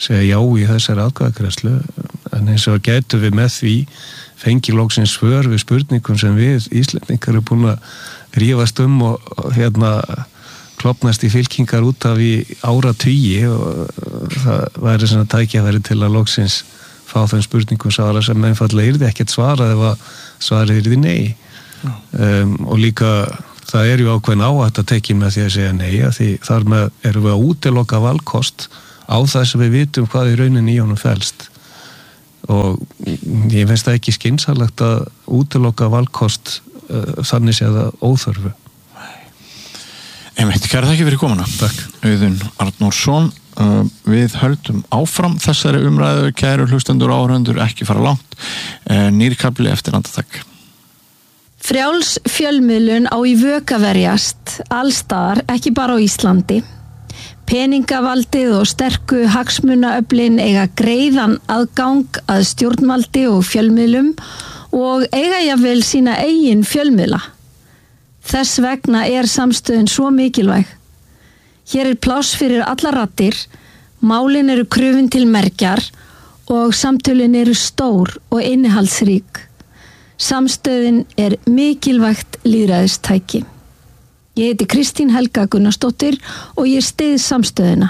segja já í þessari atkvæðagreiðslu, en eins og getum við með því fengi lóksins svör við spurningum sem við Íslendingar eru búin að rífast um og, og hérna klopnast í fylkingar út af í áratugi og það væri svona tækifæri til að lóksins fá þeim spurningum svara sem einfallega yrði ekkert svarað ef að svarið yrði nei. Um, og líka það er ju ákveðin áhætta að tekja með því að segja nei, að því þar með erum við að útiloka valkost á það sem við vitum hvað í rauninni í honum felst. Og ég finnst það ekki skynsamlegt að útiloka valkost uh, þannig sé það óþörfu. Einmitt, kæra þakki fyrir komuna. Takk. Auðun Arnórsson, uh, við höldum áfram þessari umræðu, kæru hlustendur og áhorfendur, ekki fara langt, uh, nýrkafli eftir andartak. Frjáls fjölmiðlun á í vök að verjast, allstaðar, ekki bara á Íslandi. Peningavaldið og sterku hagsmunaöflin eiga greiðan aðgang að stjórnvaldi og fjölmiðlum og eiga jafnvel sína eigin fjölmiðla. Þess vegna er samstöðin svo mikilvæg. Hér er pláss fyrir allar raddir, málin eru krufin til mergjar og samtölin eru stór og innihaldsrík. Samstöðin er mikilvægt lýðræðistæki. Ég heiti Kristín Helga Gunnarsdóttir og ég styð samstöðina.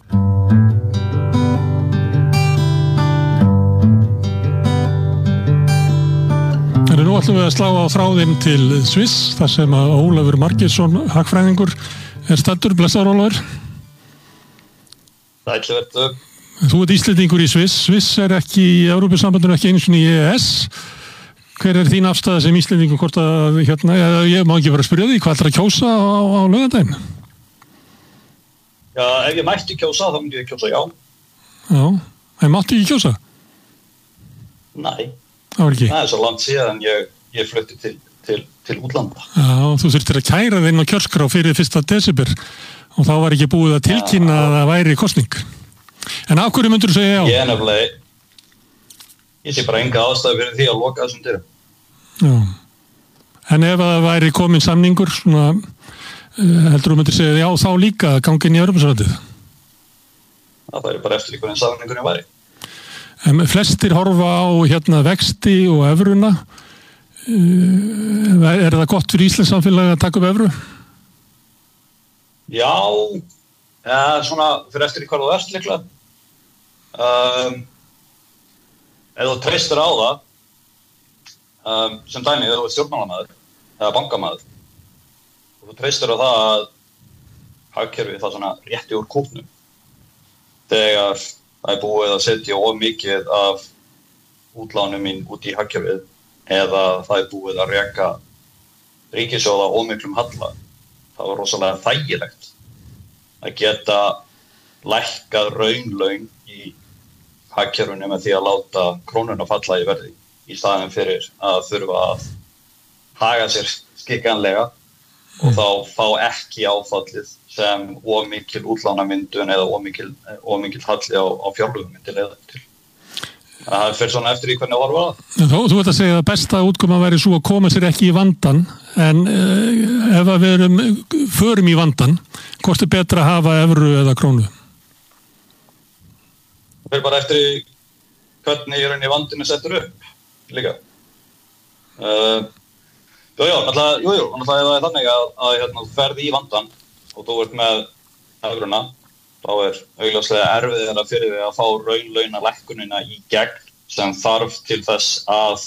Nú ætlum við að slá á þráðinn til Sviss, þar sem að Ólafur Margeirsson, hagfræðingur, er staddur. Blessaður, Ólafur. Sæll vertu. Þú ert Íslendingur í Sviss. Sviss er ekki í Evrópusambandinu, ekki einu sinni í E E S. Hver er þín afstaða sem Íslendingur, hvort að, hérna, ég má ekki vera að spyrja því, hvað ætlar að kjósa á, á laugardaginn? Já, ef ég mætti kjósa, þá myndi ég kjósa já. Já, en mátti ekki kjósa? Nei. Það var ekki? Það er svo langt síðan ég, ég flutti til, til, til útlanda. Já, þú þurftir að kæra þinn á kjörskrá fyrir fyrsta desember og þá var ekki búið að tilkynna ja, að það væri kosning. En af hverju myndur þú segja já? Ég er nefnilega, ég sé bara enga ástæðu fyrir því að loka þessum dyrum. Já. En ef það væri komin samningur, svona, heldur þú myndir segja já þá líka að ganga inn í Evrópusambandið? Það væri bara eftir hvernig samningurinn væri. En flestir horfa á hérna vexti og evruna. Er það gott fyrir Íslands samfélag að taka upp evru? Já, ja, svona fyrir eftir hvað þú ert líklega. Um, ef þú treystir á það, um, sem dæmi ef þú ert stjórnmálamaður eða bankamaður, og þú treystir á það að hagkerfið það svona rétti úr kútnum þegar það er búið að setja of mikið af útlánum mín út í hagkerfið eða það er búið að reka ríkissjóða of miklum halla. Það var rosalega þægilegt að geta lækkað raunlaun í hagkerfinu með því að láta krónuna falla í verði í staðinn fyrir að þurfa að haga sér skikkanlega og þá fá ekki áfallið sem of mikil útlánamyndun eða of mikil, of mikil halli á, á fjárlögum myndi leiða til. Það fyrir svona eftir í hvernig það var það. Þú, þú ert að segja að besta útkoma væri svo að koma sér ekki í vandan, en uh, ef við erum, förum í vandan, hvort er betra að hafa evru eða krónu? Það fyrir bara eftir í hvernig í rauninni vandinu settur upp líka. Uh, jú, jú, náttúrulega, jú, jú, náttúrulega það er þannig að, að hérna, þú ferð í vandan og þú ert með evruna, þá er augljóslega erfiðara fyrir því að fá raunlaunalækkunina í gegn sem þarf til þess að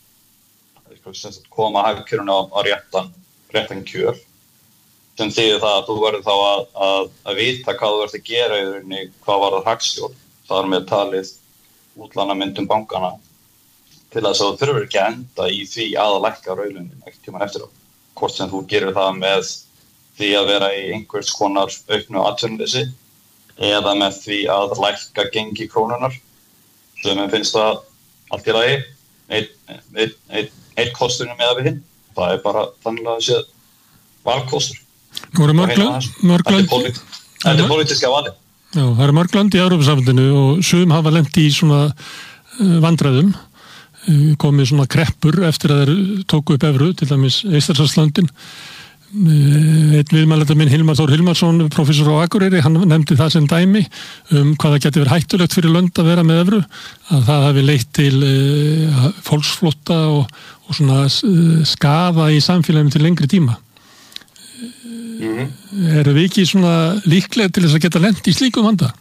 koma hagkerfinu á, á réttan, réttan kjör, sem þýðir það að þú verður þá að, að, að vita hvað þú ert að gera í rauninni, hvað var það hagstjórn, þar með talið útlánamyndun bankana, til þess að þú þurfur ekki að enda í því að lækka raunlaunin ekkert tímann eftir á, hvort sem þú gerir það með því að vera í einhvers konar auknu atvinnuleysi eða með því að lækka gengi krónunar sem ég finnst það allt í lagi eitt, eitt, eitt, eitt kosturinn með við hinn. Það er bara þannig að það sé valkostur. Nú eru mörglönd Þetta er pólitíska vali. Já, það eru mörglönd í Evrópusambandinu og sum hafa lent í svona vandræðum, komið svona kreppur eftir að þeir tóku upp evru, til dæmis Eystrasaltslöndin. Einn viðmælandi minn Hilmar Þór Hilmarsson, professor á Akureyri, hann nefndi það sem dæmi um hvað það geti verið hættulegt fyrir lönd að vera með evru, að það hafi leitt til uh, fólksflótta og, og svona uh, skaða í samfélaginu til lengri tíma. Mm-hmm. Erum við ekki svona líklega til þess að geta lent í slíkum vanda?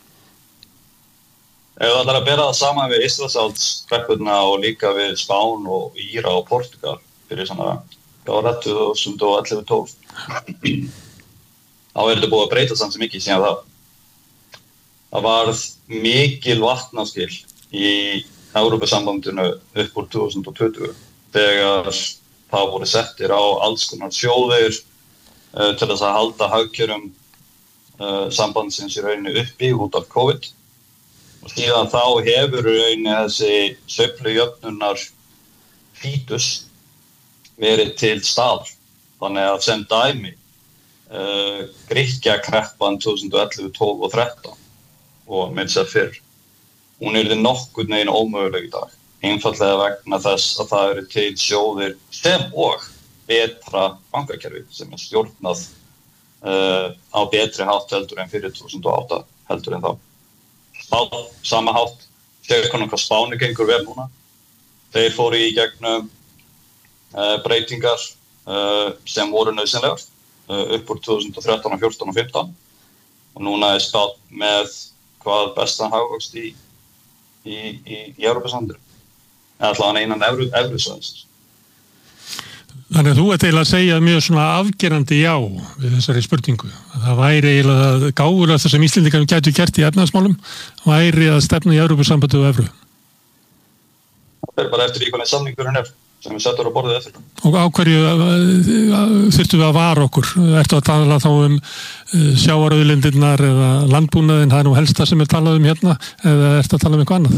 Ef það ætlar að bera það saman við Íslandsaldskreppunna og líka við Spán og Íra og Portugal fyrir svona það var tvö þúsund og ellefu tólf þá er þetta búið að breyta samt sem mikið síðan það það varð mikil vatnaskil í Evrópusambandinu upp úr tvö þúsund og tuttugu þegar það voru settir á alls konar sjóðir uh, til þess að halda hagkjörum uh, sambandsins í rauninni uppi út af COVID og síðan þá hefur rauninni þessi sveiflujöfnunar fítus verið til staðar. Þannig að sem dæmi uh, Grikkjakreppan tvö þúsund og ellefu, tólf og þrettán og með þess að fyrr hún er þið nokkurn veginn ómöguleg í dag einfallega vegna þess að það eru til sjóðir sem og betra bankakerfi sem er stjórnað uh, á betri hátt heldur en fyrir tvö þúsund og átta heldur en þá Spán, sama hátt séu konar hvað Spáni gengur vel núna þeir fóru í gegnum Uh, breytingar uh, sem voru nauðsynlegar uh, upp úr tvö þúsund og þrettán, fjórtán og fimmtán og núna er Spán með hvað bestan hagvöxt í í, í, í Evrópusambandinu eða allavega innan Evrusvæðisins. Þannig að þú ert eiginlega að segja mjög svona afgerandi já við þessari spurningu. Það væri eiginlega gáfulega það sem Íslendingar gætu gert í efnahagsmálum væri að stefna í Evrópusambandi og Evru. Það er bara eftir í hvernig samningurinn er sem við settur á borðið eftir. Og á hverju þurftum við að vara okkur? Ertu að tala þá um sjávarauðlindirnar eða landbúnaðinn, það er nú helsta sem er talað um hérna, eða ertu að tala um eitthvað annað?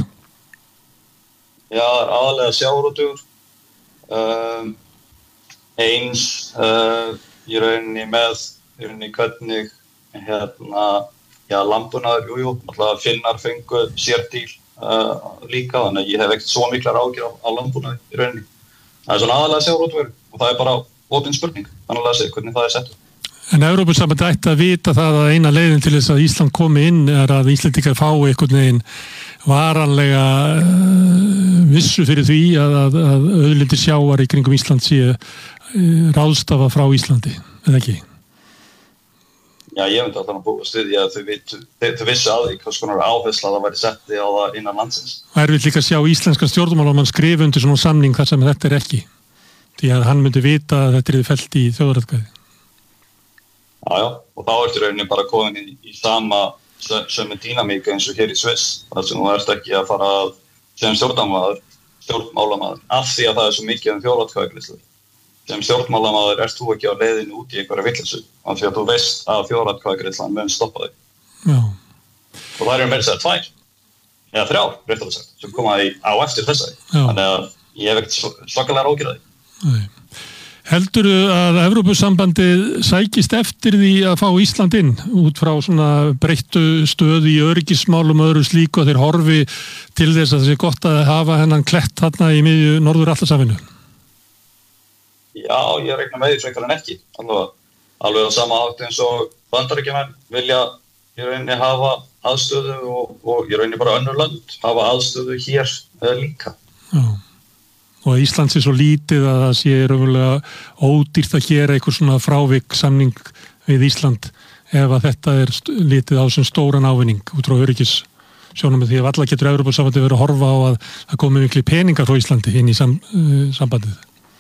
Já, aðalega sjávarútvegur. Um, eins uh, í rauninni með í rauninni hvernig hérna, já, landbúnaður, jú, jú, alltaf Finnar fengu sérdíl uh, líka, þannig að ég hef ekkert svo miklar ágjur á, á landbúnaði í rauninni. Það er svona aðalega sjávarútvegur og það er bara opin spurning, þannig að segja hvernig það er settur. En Evrópusambandið ætti að vita það að eina leiðin til þess að Ísland komi inn er að Íslendingar fái einhvern veginn varanlega uh, vissu fyrir því að, að, að auðlindir sjávar í kringum Ísland sé uh, ráðstafa frá Íslandi, eða ekki? Já, ég myndi alltaf að búa stuði að þau, vit, þau, þau vissu að því hvers konar áhersla það væri setti á það innan landsins. Það er við líka að sjá íslenska stjórnmálamann skrifa undir svona samning þar sem þetta er ekki. Því að hann myndi vita að þetta er fellt í þjóðaratkvæði. Já, já, og þá ertu rauninni bara komin í, í sama sömu dýnamíka eins og hér í Sviss. Þar sem þú ert ekki að fara að sem stjórnmálamaður, stjórnmálamaður, af því að það er svo mikið um þjóðaratkvæðagreiðslur. Sem stjórnmálamaður ert þú ekki á leiðinu út í einhverja vitleysu af því að þú veist að þjóðaratkvæðagreiðslan mun stoppa þig. Já. Og það eru meira að segja tvær, eða þrjár, réttilega sagt, sem koma í, á eftir þessari. Þannig að ég hef ekkert svakalega ágjörði. Nei. Heldurðu að Evrópusambandið sækist eftir því að fá Ísland inn út frá svona breyttu stöðu í öryggismálum og öðru slíku að þeir horfi til þess að það sé gott að hafa hennan klett þarna í miðju Norður-Atlantsafinu? Já, ég reikna með því frekar en ekki. Alveg, alveg á sama hátt eins og Bandaríkjamenn vilja í rauninni hafa aðstöðu og, og í rauninni bara önnur lönd hafa aðstöðu hér eða líka. Já. Og Ísland sé svo lítið að það sé raunverulega ódýrt að gera eitthvað svona frávik samning við Ísland ef að þetta er lítið á sem stóran ávinning út frá öryggis sjónum því að alla getur Evrópusambandið verið að horfa á að það komi miklu peningar frá Íslandi inn í sam, uh, sambandið.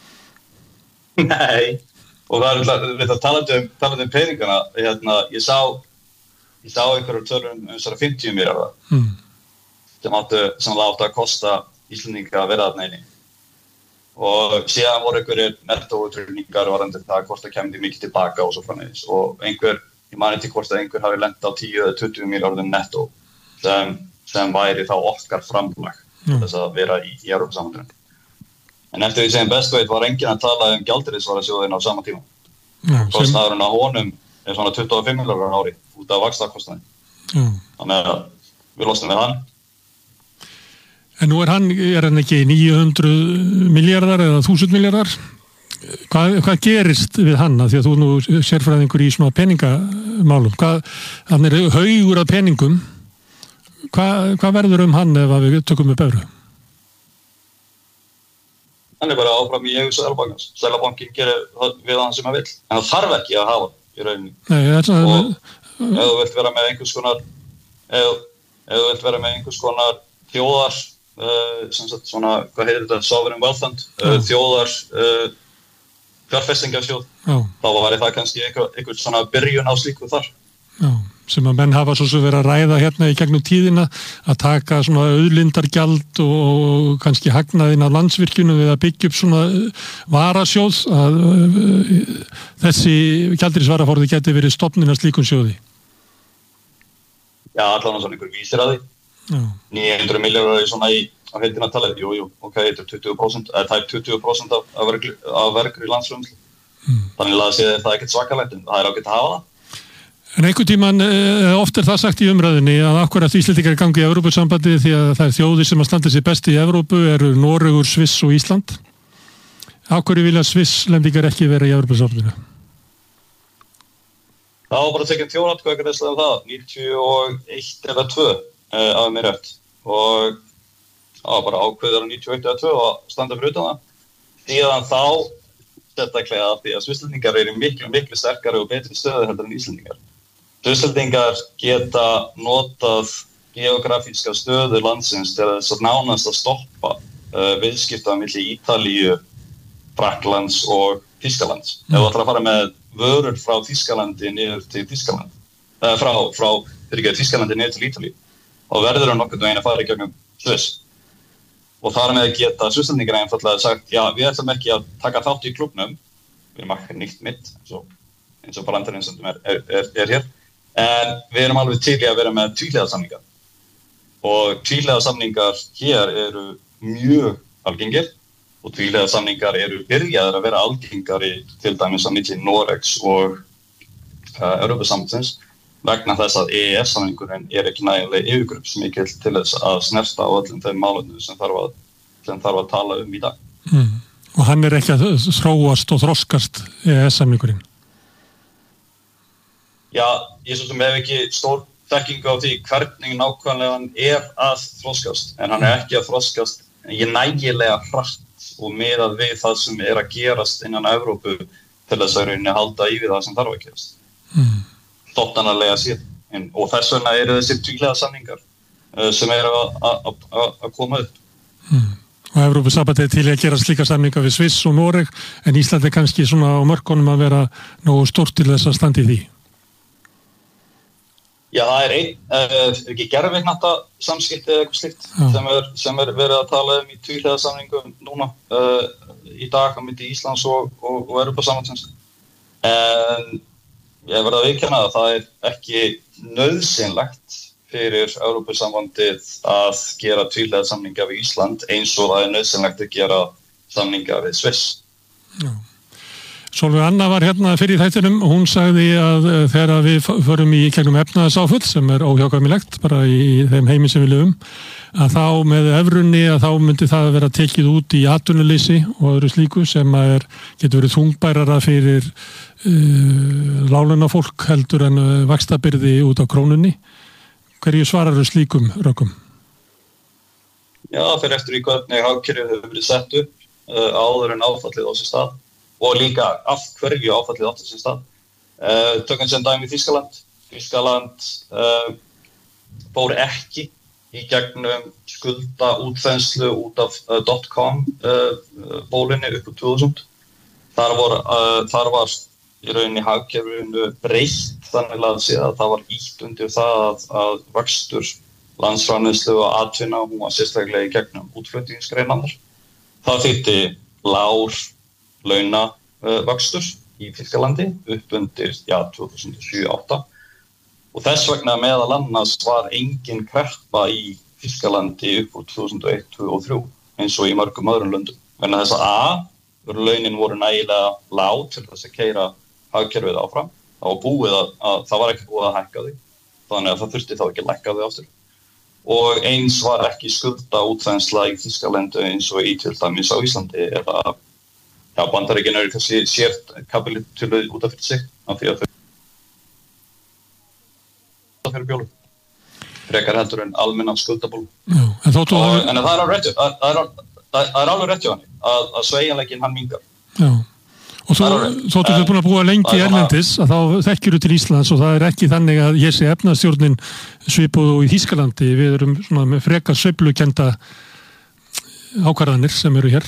Nei, og það er við það talandi um, talandi um peningana, hérna, ég sá ég sá einhverjum tölum um svona fimmtíu milljarða mm. sem áttu, sem það áttu að kosta Íslendinga að vera þarna inni og síðan voru einhverjir nettóútreikningar varðandi það hvort það kemdi mikið tilbaka og svo framvegis og einhver, ég man ekki hvort að einhver hafi lent á tíu eða tuttugu milljarðum nettó sem, sem væri þá okkar framlag mm. þess að vera í, í Evrópusambandinu. En eftir því sem best veit var enginn að tala um gjaldeyrisvarasjóðinn á sama tíma. Mm, kostnaðurinn á honum er svona tuttugu og fimm milljarðar á ári út af vaxtakostnaði. Mm. Þannig að við losnum við hann. En nú er hann, er hann ekki níu hundruð milljarðar eða þúsund milljarðar? hvað, hvað gerist við hann að því að þú nú sérfræðingur í svona peningamálum, hvað, hann er haugur af peningum, hvað, hvað verður um hann ef við tökum upp evru? Hann er bara áfram í eigu Seðlabankans. Seðlabankinn gerir við hann sem hann vill, en það þarf ekki að hafa í rauninni. Nei, það er og ef þú vilt vera með einhvers konar ef, ef þú vilt vera með einhvers konar þjóðar uh, sem sagt svona, hvað heitir þetta, sovereign wealth fund, uh, þjóðar uh, fjárfestingarsjóð, þá væri það kannski einhver, einhver svona byrjun á slíku þar. Já, sem að menn hafa svo sem verið að ræða hérna í gegnum tíðina að taka svona auðlindargjald og kannski hagnaðinn af Landsvirkjunum við að byggja upp svona varasjóð að þessi gjaldeyrisvaraforði geti verið stofnin af slíkum sjóði. Já, allan svona einhver vísir að því. Já. níu hundruð milljarðar svona í á heildina talið, jú, jú, ok, þetta er tuttugu prósent, eða tæp tuttugu prósent af, af, verkri, af verkri landsframleiðslu. Mm. Þannig að það er ekkert svakalegt, en það er ágætt að hafa það. En einhvern tímann, oft er það sagt í umræðinni að akkurat Íslendingar gangi í Evrópusambandi því að það er þjóðir sem að standa sig best í Evrópu eru Noregur, Sviss og Ísland. Af hverju vilja Svisslendingar ekki vera í Evrópusambandinu? Það var bara tekinn þjóðaratkvæðagreiðsla um það, níutíu og eitt eða tvö eh, af mér rétt. Og það var bara ákveður á níutíu og eitt eða tvö að standa fyrir utan það. Síðan þá sérstaklega af því að Svisslendingar eru miklu, miklu sterkari og betri stöðu heldur en Íslendingar. Svisslendingar geta notað geografíska stöðu landsins til þess að nánast að stoppa uh, viðskipta milli Ítalíu, Frakklands og Þýskalands. Mm. Ef þú ætlar að fara með vörur frá Þýskalandi niður til Þýskaland, uh, frá, frá fyrir Þýskalandi niður til Ítalíu, þá verður það nokkurn veginn að fara í gegnum Sviss. Og þar með geta Svisslendingar einfallega sagt, já, við ætlum ekki að taka þátt í klubnum, við erum ekki nýtt mitt, eins og, eins og brandarinn sem er, er, er, er hér, en við erum alveg til í að vera með tvíhliða samningar. Og tvíhliða samningar hér eru mjög algengir og tvíhliða samningar eru byrjaðir að vera algengari til dæmis á milli Noregs og uh, Evrópusambandsins vegna þess að E E S-samningurinn er ekki nægilega yfirgripsmikill til þess að snerta á öllum þeim málefnum sem þarf að, sem þarf að tala um í dag. Mm. Og hann er ekki að þróast og þroskast E E S-samningurinn? Já, ég svo sem hef ekki stór þekkingu á því hvernig nákvæmlega hann er að þroskast, en hann er ekki að þroskast nægilega hratt og miðað við það sem er að gerast innan Evrópu til þess að rauninni halda í við það sem þarf að gerast. Mm. Stofnanarlega séð. Og þess vegna eru þessir tvíhliða samningar uh, sem eru að koma upp. Mm. Og Evrópusambandið er til að gera slíka samninga við Sviss og Noreg, en Ísland er kannski svona á mörkunum að vera nógu stórt til þess að standa í því. Já, það er einn, uh, ekki gerfihnatta samskipti eða eitthvað slíkt sem er, sem er verið að tala um í tvíhliða samningum núna uh, í dag á milli Íslands og, og, og Evrópusambandsins. En ég verð að viðurkenna að það er ekki nauðsynlegt fyrir Evrópusambandið að gera tvíhliða samninga við Ísland eins og það er nauðsynlegt að gera samninga við Sviss. Já. Sólveig Anna var hérna fyrir þættinum og hún sagði að þegar við förum í gegnum efnahagsáföll sem er óhjákvæmilegt bara í þeim heimi sem við lifum, að þá með evrunni að þá myndi það vera tekið út í atvinnuleysi og öðru slíku sem að er, getur verið þungbærara fyrir uh, láglaunafólk heldur en uh, vaxtabyrði út á krónunni. Hverju svarar þau slíkum rökum? Já, fyrir eftir í hvernig hagkerfið hefur verið sett upp uh, áður en áfallið á sér stað. Og líka af hverju áfallið átti sér stað. Uh, tökum sem dæmi Þýskaland. Þýskaland uh, fór ekki í gegnum skulda útþenslu út af uh, dot-com uh, bólinni upp á tvö þúsund. Þar var, uh, þar var í rauninni hagkerfinu breytt þannig að sé að það var ýtt undir það að, að vöxtur landsframleiðslu og atvinna hún var sérstaklega í gegnum útflutningsgreinarnar. Það þýddi lágur launa uh, vöxtur í Þýskalandi upp undir já, tvö þúsund og sjö til átta og þess vegna meðal annars var engin kreppa í Þýskalandi upp úr tvö þúsund og eitt, tvö þúsund og þrjú eins og í mörgum öðrum löndum. Vegna þess að A, launin voru nægilega lág til þess að keyra hagkerfið áfram. Það var búið að, að það var ekki búið að hækka því, þannig að það þurfti þá ekki að lækka því aftur. Og eins var ekki skulda útþensla í Þýskalandi eins og í til dæmis á Íslandi eða já, Bandaríkin eru kannski sért kapitúluð út af fyrir sig af því að þau fyrir bjólu frekar heldur en almennan skuldabólu. Já, en þóttu og, að... En það er alveg rétt, það, það, er, það er alveg rétt hjá hann að, að sveigjanleikin hann mingar. Já, og þú, þóttu þau búin að búa lengi erlendis að þá þekkjur þú til Íslands og það er ekki þannig að ég sé efnastjórnin svipuð og í Þýskalandi, við erum svona með frekar sveiflukennda ákvarðanir sem eru hér.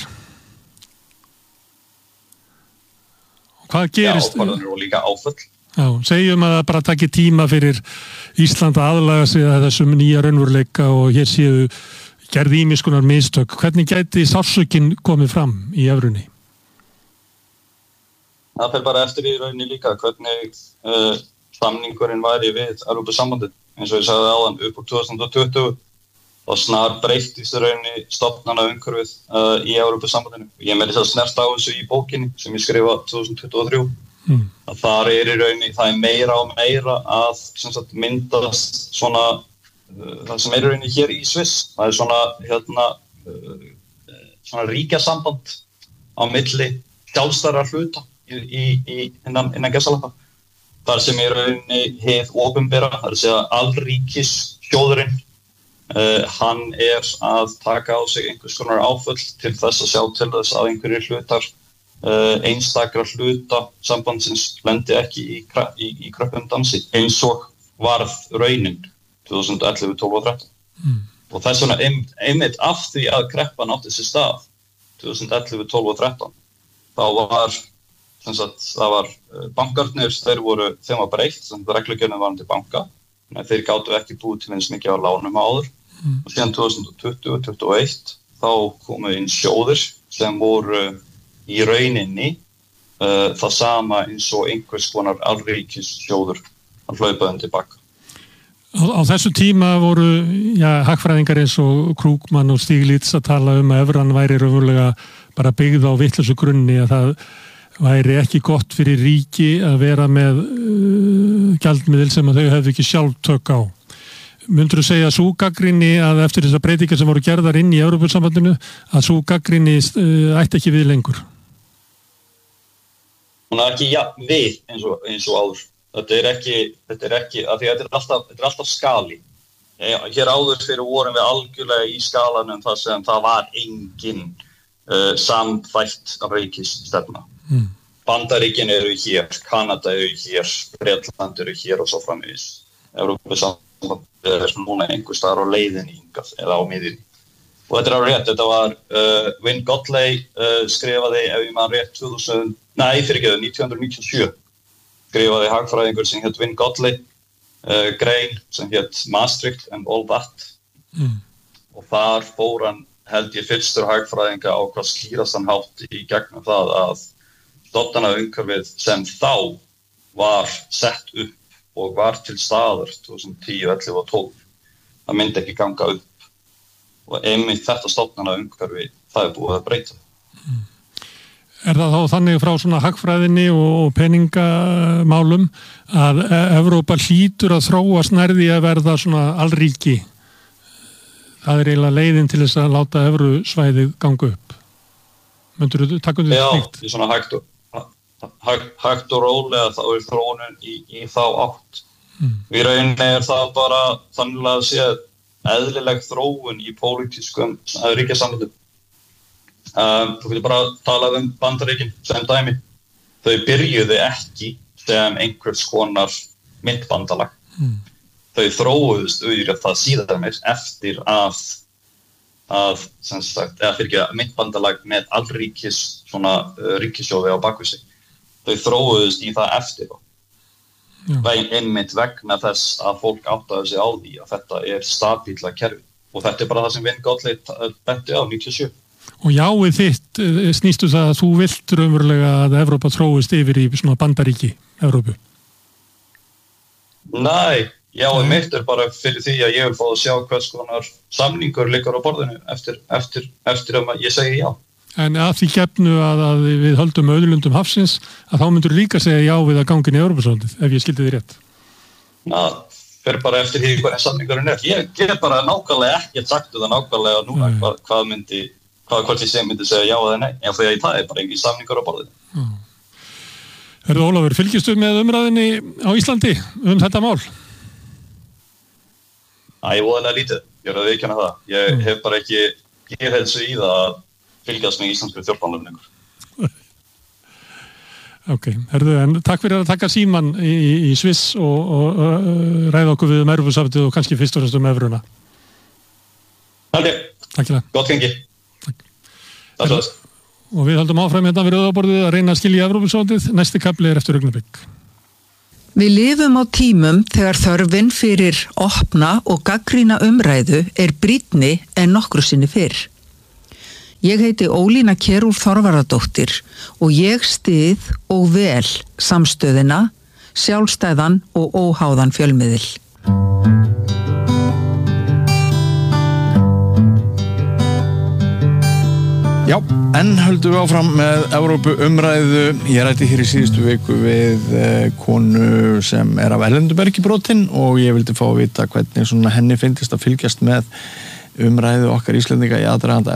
Hvað gerist? Já, ákvarðanir og líka áföll. Já, segjum að það bara taki tíma fyrir Ísland að aðlaga sig að þessum nýja raunveruleika og hér séu gerði ýmis konar mistök. Hvernig gæti sársaukinn komið fram í evrunni? Það fer bara eftir í rauninni líka hvernig uh, samningurinn væri við Evrópusambandið. Eins og ég sagði áðan upp úr tvö þúsund tuttugu og snar breyttist í rauninni stofnana umhverfið uh, í Evrópusambandinu. Ég meðlis að snert á þessu í bókinni sem ég skrifa tvö þúsund tuttugu og þrjú. Mm. Að þar er í rauninni, það er meira og meira að sem sagt, myndast svona, uh, það sem er í rauninni hér í Sviss, það er svona, hérna, uh, svona ríkjasamband á milli sjálfstæðra hluta í, í, í innan, innan gessalappa. Þar sem er í rauninni hið opinbera, það er að segja allríkis sjóðurinn, uh, hann er að taka á sig einhvers konar áföll til þess að sjá til þess að einhverjir hlutar Uh, einstakra hluta sambandsins lendi ekki í, í, í kröppum dansi eins og varð raunin tvö þúsund og ellefu, tólf og þrettán. Mm. Og þess vegna einmitt af því að kreppan átti sér stað tvö þúsund og ellefu, tólf og þrettán þá var, sem sagt, það var bankarnir, þeir voru, þeim var breytt, sem reglugjörnum var til banka, en þeir gátu ekki búið til eins mikið á lánum áður. Mm. Og síðan tvö þúsund og tuttugu, tuttugu og eitt þá komu inn sjóðir sem voru í rauninni uh, það sama eins og einhvers konar allríkissjóður að hlaupa þeim tilbaka. Á, á þessu tíma voru ja, hagfræðingar eins og Krugman og Stiglitz að tala um að evran væri raunverulega bara byggð á vitlausu grunni, að það væri ekki gott fyrir ríki að vera með uh, gjaldmiðil sem að þau hefðu ekki sjálf tök á. Myndur þú segja að sú gagnrýni að eftir þessar breytingar sem voru gerðar inn í Evrópusambandinu að sú gagnrýni uh, ætti ekki við lengur? Hún er ekki ja, við eins og, eins og áður. Þetta er ekki, þetta er ekki, af því að þetta er alltaf, þetta er alltaf skali. Hér áður fyrir vorum við algjörlega í skalanum þar sem það var engin uh, samþætt ríkisstefna. Mm. Bandaríkin eru hér, Kanada eru hér, Bretland eru hér og svo framvegis. Evrópusambandið er núna einhvers staðar á leiðinni hingað eða á miðjunni. Og þetta er á rétt, þetta var uh, Wynne Godley uh, skrifaði, ef ég man rétt, tvö þúsund, nei, fyrir ekki, nítján hundruð níutíu og sjö skrifaði hagfræðingur sem hétt Wynne Godley uh, grein sem hétt Maastricht and all that. Mm. Og þar fór hann, held ég, fyrstur hagfræðinga á hvað skýrastan hátt í gegnum það að stofnana umhverfið sem þá var sett upp og var til staðar tvö þúsund og tíu, ellefu og tólf. Það myndi ekki ganga upp. Og einmitt þetta stofnana umhverfi, það er búið að breyta. Mm. Er það þá þannig frá svona hagfræðinni og peningamálum að Evrópa hlýtur að þróast nærði að verða svona allríki? Það er eiginlega leiðin til þess að láta evrusvæðið ganga upp. Myndur þú taka undir slíkt? Já, í svona hægt og, hægt, hægt og rólega þá er þróunin í, í þá átt. Mm. Í rauninni er það bara þannig að sé eðlileg þróun í pólitískum ríkjasambandum. Um, þú getur bara að tala um Bandaríkin sem dæmi. Þau byrjuðu ekki sem einhvers konar myntbandalag. Mm. Þau þróuðust auðvitað það síðar meir eftir að, að sem sagt, eða fyrir ekki myntbandalag með allríkis svona uh, ríkissjóði á bakvið sig. Þau þróuðust í það eftir þá. Veginn einmitt vegna þess að fólk áttaði sig á því að þetta er stabíla kerfi og þetta er bara það sem Wynne Godley benti á níutíu og sjö. Og jáið þitt snýstu það að þú vilt raunverulega að Evrópa þróist yfir í svona bandaríki Evrópu? Nei, jáið mitt er bara fyrir því að ég vil fá að sjá hvers konar samningur liggur á borðinu eftir, eftir, eftir að ég segi já. En að því gefnu að, að við höldum auðlundum hafsins að þá myndur líka segja já við að gangin í Evrópusambandið, ef ég skildi þið rétt. Það fer bara eftir því hvernig samningurinn er. Ég get bara nákvæmlega ekki sagt það nákvæmlega núna mm. hvað, hvað myndi hvað hvort ég sem myndi segja já eða nei, en því að það er bara engin samningur á borðinu. Mm. Herðu Ólafur, fylgistu með umræðinni á Íslandi um þetta mál? Æ, voðalega lítið, ég er að viðurkenna það. Ég mm. hef bara ekki geðheilsu í það að fylgjast með íslenskri þjórnmálum lengur. Ok, herðu, en takk fyrir að taka síman í, í Sviss og, og uh, ræða okkur við um Evrópusambandið og kannski fyrst og fremst um evruna. Haldi, takk fyrir það. Gott gengi. Takk. Takk fyrir það. Og við höldum áfram hérna við rauðaborðið að reyna að skilja Evrópusambandið. Næsti kafli er eftir augnablik. Við lifum á tímum þegar þörfin fyrir opna og gagnrýna umræðu er brýnni en nokkru sinni fyrr. Ég heiti Ólína Kjerúlf Þorvarðardóttir og ég styð og vel samstöðina, sjálfstæðan og óháðan fjölmiðil. Já, enn höldum við áfram með Evrópu umræðu. Ég rætti hér í síðustu viku við konu sem er af erlendubergi brotin og ég vildi fá að vita hvernig svona henni finnst að fylgjast með umræðu okkar Íslendinga í aðdraganda